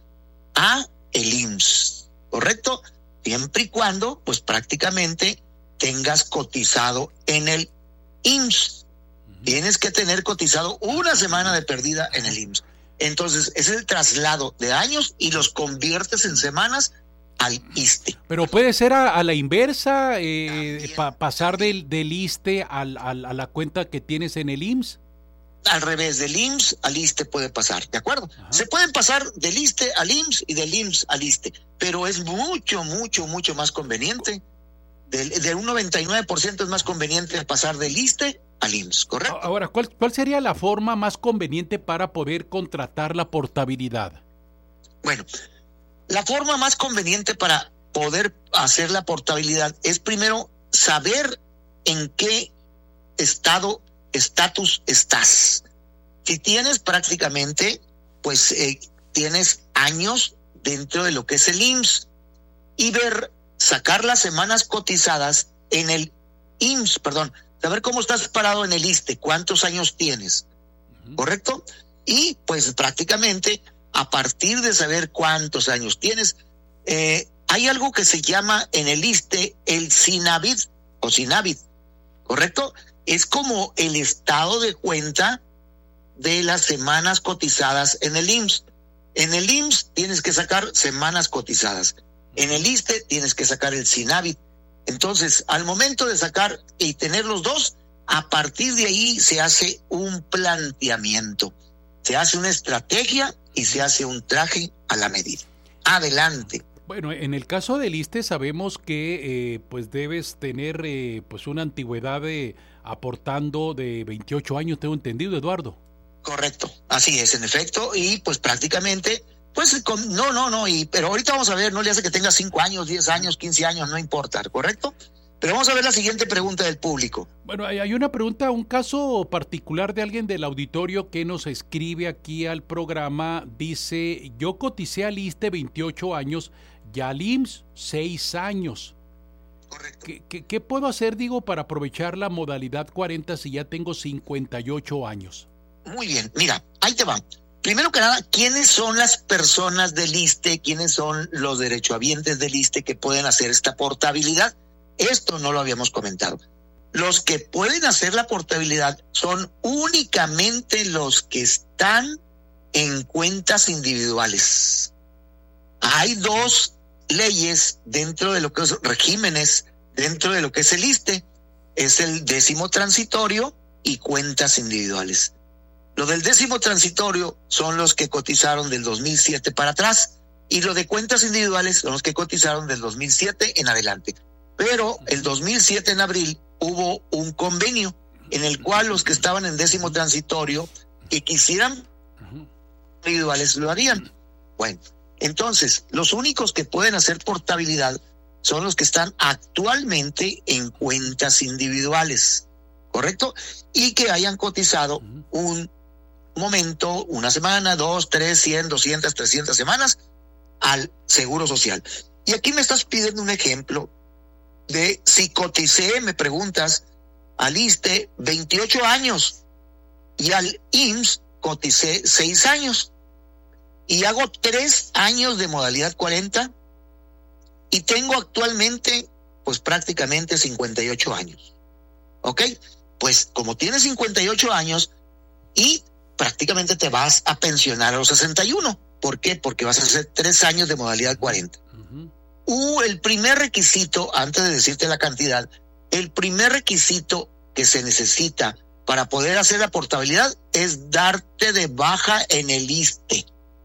a el I M S S, ¿correcto? Siempre y cuando, pues prácticamente tengas cotizado en el I M S S. Uh-huh. Tienes que tener cotizado una semana de pérdida en el I M S S. Entonces, es el traslado de años y los conviertes en semanas al ISSSTE. Pero puede ser a, a la inversa, eh, pa, pasar del, del ISSSTE al, al, a la cuenta que tienes en el I M S S. Al revés, del I M S S al ISSSTE puede pasar, ¿de acuerdo? Ajá. Se pueden pasar del ISSSTE al I M S S y del I M S S al ISSSTE, pero es mucho, mucho, mucho más conveniente. Del, de un noventa y nueve por ciento es más conveniente pasar del ISSSTE al I M S S, ¿correcto? Ahora, ¿cuál, ¿cuál sería la forma más conveniente para poder contratar la portabilidad? Bueno, la forma más conveniente para poder hacer la portabilidad es primero saber en qué estado estatus estás. Si tienes prácticamente, pues eh, tienes años dentro de lo que es el I M S S y ver, sacar las semanas cotizadas en el I M S S, perdón, saber cómo estás parado en el ISSSTE, cuántos años tienes, uh-huh. ¿correcto? Y pues prácticamente a partir de saber cuántos años tienes, eh, hay algo que se llama en el ISSSTE el SINAVID o SINAVID, ¿correcto? Es como el estado de cuenta de las semanas cotizadas en el I M S S. En el I M S S tienes que sacar semanas cotizadas. En el ISSSTE tienes que sacar el SINAVID. Entonces, al momento de sacar y tener los dos, a partir de ahí se hace un planteamiento. Se hace una estrategia y se hace un traje a la medida. Adelante. Bueno, en el caso del ISSSTE sabemos que eh, pues debes tener eh, pues una antigüedad de, aportando de veintiocho años, tengo entendido, Eduardo. Correcto, así es, en efecto, y pues prácticamente, pues con, no, no, no, y pero ahorita vamos a ver, no le hace que tenga cinco años, diez años, quince años, no importa, ¿correcto? Pero vamos a ver la siguiente pregunta del público. Bueno, hay una pregunta, un caso particular de alguien del auditorio que nos escribe aquí al programa, dice, yo coticé al ISSSTE veintiocho años y al I M S S seis años. Correcto. ¿Qué, qué, ¿Qué puedo hacer, digo, para aprovechar la modalidad cuarenta si ya tengo cincuenta y ocho años? Muy bien, mira, ahí te va. Primero que nada, ¿quiénes son las personas del ISSSTE? ¿Quiénes son los derechohabientes del ISSSTE que pueden hacer esta portabilidad? Esto no lo habíamos comentado. Los que pueden hacer la portabilidad son únicamente los que están en cuentas individuales. Hay dos leyes dentro de lo que es regímenes, dentro de lo que es el ISSSTE, es el décimo transitorio y cuentas individuales. Lo del décimo transitorio son los que cotizaron del dos mil siete para atrás y lo de cuentas individuales son los que cotizaron del dos mil siete en adelante. Pero el dos mil siete en abril hubo un convenio en el cual los que estaban en décimo transitorio y quisieran individuales lo harían. Bueno, entonces los únicos que pueden hacer portabilidad son los que están actualmente en cuentas individuales, ¿correcto? Y que hayan cotizado un momento, una semana, dos, tres, cien, doscientas, trescientas semanas al Seguro Social. Y aquí me estás pidiendo un ejemplo de si coticé, me preguntas, al ISSSTE veintiocho años y al I M S S coticé seis años y hago tres años de modalidad cuarenta y tengo actualmente pues prácticamente cincuenta y ocho años. ¿Ok? Pues como tienes cincuenta y ocho años y prácticamente te vas a pensionar a los sesenta y uno. ¿Por qué? Porque vas a hacer tres años de modalidad cuarenta. Uh-huh. Uh, el primer requisito, antes de decirte la cantidad, el primer requisito que se necesita para poder hacer la portabilidad es darte de baja en el ISSSTE.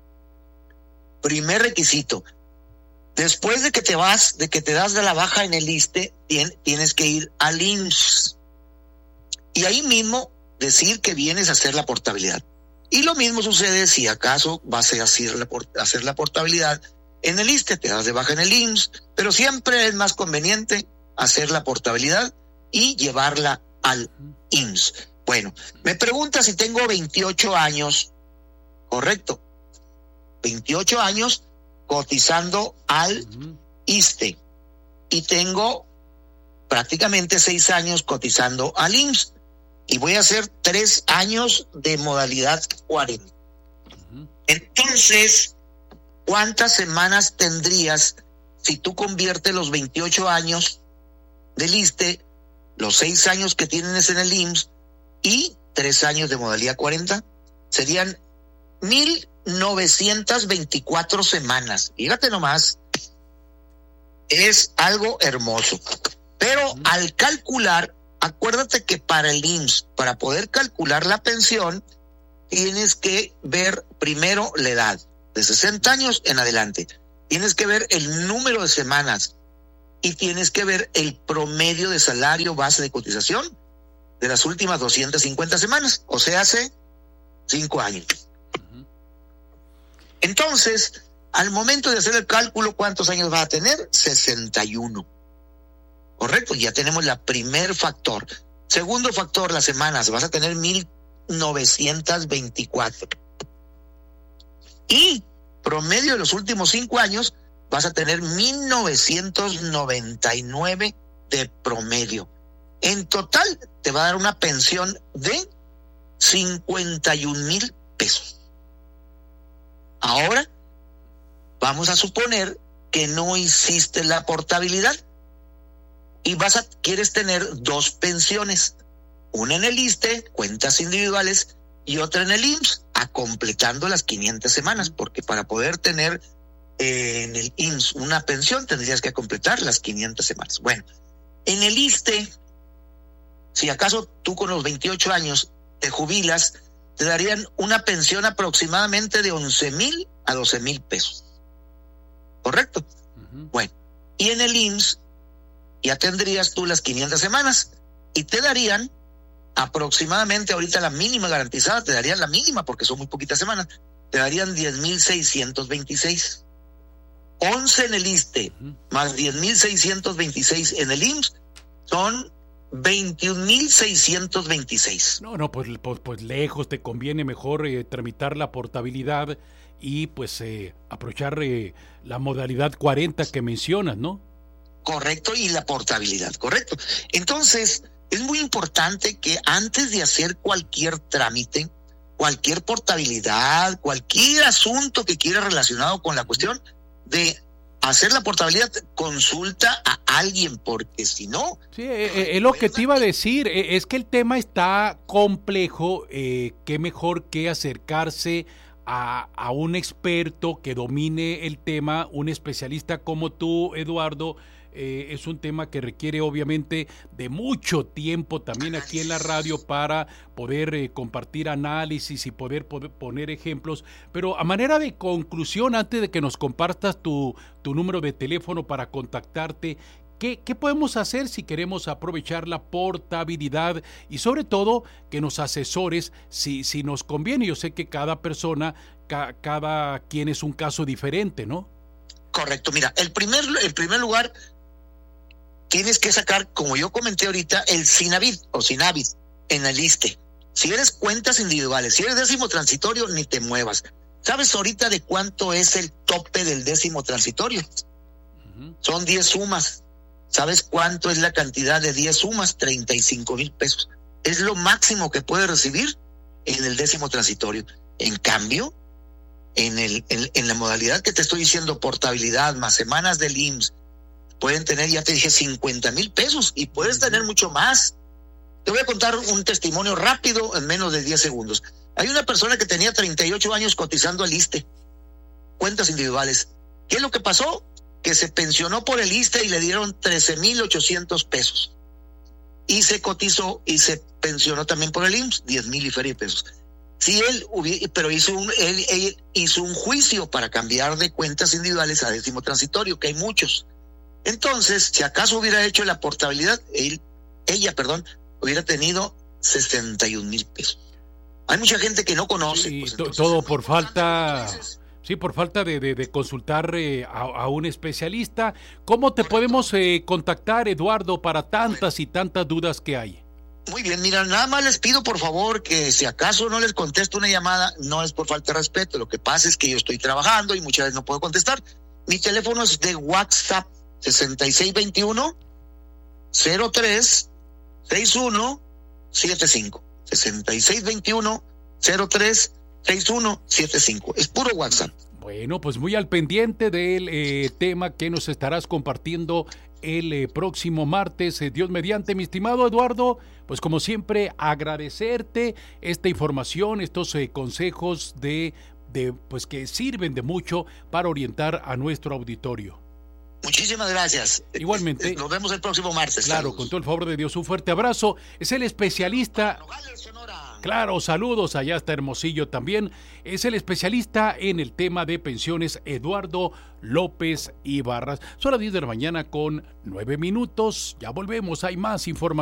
Primer requisito. Después de que te vas, de que te das de la baja en el ISSSTE, tien, tienes que ir al I M S S. Y ahí mismo decir que vienes a hacer la portabilidad. Y lo mismo sucede si acaso vas a hacer la, hacer la portabilidad en el ISSSTE, te das de baja en el I M S S, pero siempre es más conveniente hacer la portabilidad y llevarla al I M S S. Bueno, me pregunta si tengo veintiocho años, correcto, veintiocho años cotizando al ISSSTE y tengo prácticamente seis años cotizando al I M S S y voy a hacer tres años de modalidad cuarenta. Entonces, ¿cuántas semanas tendrías si tú conviertes los veintiocho años del ISSSTE, los seis años que tienes en el I M S S y tres años de modalidad cuarenta? Serían mil novecientas veinticuatro semanas. Fíjate nomás, es algo hermoso. Pero al calcular, acuérdate que para el I M S S, para poder calcular la pensión, tienes que ver primero la edad, de sesenta años en adelante. Tienes que ver el número de semanas y tienes que ver el promedio de salario base de cotización de las últimas doscientas cincuenta semanas, o sea, hace cinco años. Uh-huh. Entonces, al momento de hacer el cálculo, ¿cuántos años vas a tener? sesenta y uno. Correcto, ya tenemos la primer factor. Segundo factor, las semanas, vas a tener mil novecientas veinticuatro. Y promedio de los últimos cinco años, vas a tener mil novecientos noventa y nueve de promedio. En total, te va a dar una pensión de cincuenta y un mil pesos. Ahora, vamos a suponer que no hiciste la portabilidad y vas a, quieres tener dos pensiones, una en el ISSSTE, cuentas individuales, y otra en el I M S S, a completando las quinientas semanas, porque para poder tener eh, en el I M S S una pensión tendrías que completar las quinientas semanas. Bueno, en el ISSSTE, si acaso tú con los veintiocho años te jubilas, te darían una pensión aproximadamente de once mil a doce mil pesos. ¿Correcto? Uh-huh. Bueno, y en el I M S S ya tendrías tú las quinientas semanas y te darían aproximadamente, ahorita la mínima garantizada, te darían la mínima porque son muy poquitas semanas, te darían diez mil seiscientos veintiséis. once en el ISSSTE uh-huh. más diez mil seiscientos veintiséis en el I M S S son veintiún mil seiscientos veintiséis. No, no, pues, pues, pues lejos, te conviene mejor eh, tramitar la portabilidad y pues eh, aprovechar eh, la modalidad cuarenta que mencionas, ¿no? Correcto, y la portabilidad, correcto. Entonces, es muy importante que antes de hacer cualquier trámite, cualquier portabilidad, cualquier asunto que quiera relacionado con la cuestión de hacer la portabilidad, consulta a alguien, porque si no... Sí, eh, eh, lo que te iba a decir, eh, es que el tema está complejo, eh, qué mejor que acercarse a, a un experto que domine el tema, un especialista como tú, Eduardo. Eh, es un tema que requiere obviamente de mucho tiempo también aquí en la radio para poder eh, compartir análisis y poder, poder poner ejemplos, pero a manera de conclusión, antes de que nos compartas tu, tu número de teléfono para contactarte, ¿qué, qué podemos hacer si queremos aprovechar la portabilidad y sobre todo que nos asesores si, si nos conviene? Yo sé que cada persona, ca, cada quien es un caso diferente, ¿no? Correcto, mira, el primer, el primer lugar, tienes que sacar, como yo comenté ahorita, el Sinavit o Sinavit en el ISSSTE. Si eres cuentas individuales, si eres décimo transitorio, ni te muevas. ¿Sabes ahorita de cuánto es el tope del décimo transitorio? Uh-huh. Son diez sumas. ¿Sabes cuánto es la cantidad de diez sumas? treinta y cinco mil pesos. Es lo máximo que puedes recibir en el décimo transitorio. En cambio, en, el, en, en la modalidad que te estoy diciendo, portabilidad más semanas del I M S S, pueden tener, ya te dije, cincuenta mil pesos y puedes tener mucho más. Te voy a contar un testimonio rápido en menos de diez segundos. Hay una persona que tenía treinta y ocho años cotizando al ISSSTE, cuentas individuales. ¿Qué es lo que pasó? Que se pensionó por el ISSSTE y le dieron trece mil ochocientos pesos. Y se cotizó y se pensionó también por el I M S S, diez mil y feria pesos. Si él hubiera, pero hizo un, él, él hizo un juicio para cambiar de cuentas individuales a décimo transitorio, que hay muchos. Entonces, si acaso hubiera hecho la portabilidad, él, ella, perdón, hubiera tenido sesenta y un mil pesos. Hay mucha gente que no conoce. Sí, pues, to- entonces, todo por falta, sí, por falta de, de- de consultar eh, a, a un especialista. ¿Cómo te podemos eh, contactar, Eduardo, para tantas y tantas dudas que hay? Muy bien, mira, nada más les pido por favor que si acaso no les contesto una llamada, no es por falta de respeto, lo que pasa es que yo estoy trabajando y muchas veces no puedo contestar. Mi teléfono es de WhatsApp, sesenta y seis veintiuno cero tres sesenta y uno setenta y cinco, sesenta y seis veintiuno cero tres sesenta y uno setenta y cinco, es puro WhatsApp. Bueno, pues muy al pendiente del eh, tema que nos estarás compartiendo el eh, próximo martes, eh, Dios mediante, mi estimado Eduardo. Pues como siempre, agradecerte esta información, estos eh, consejos de, de, pues que sirven de mucho para orientar a nuestro auditorio. Muchísimas gracias. Igualmente. Nos vemos el próximo martes. Claro, Saludos. con todo el favor de Dios, un fuerte abrazo. Es el especialista. Claro, saludos, allá está Hermosillo también. Es el especialista en el tema de pensiones, Eduardo López Ibarras. Son las diez de la mañana con nueve minutos. Ya volvemos, hay más información.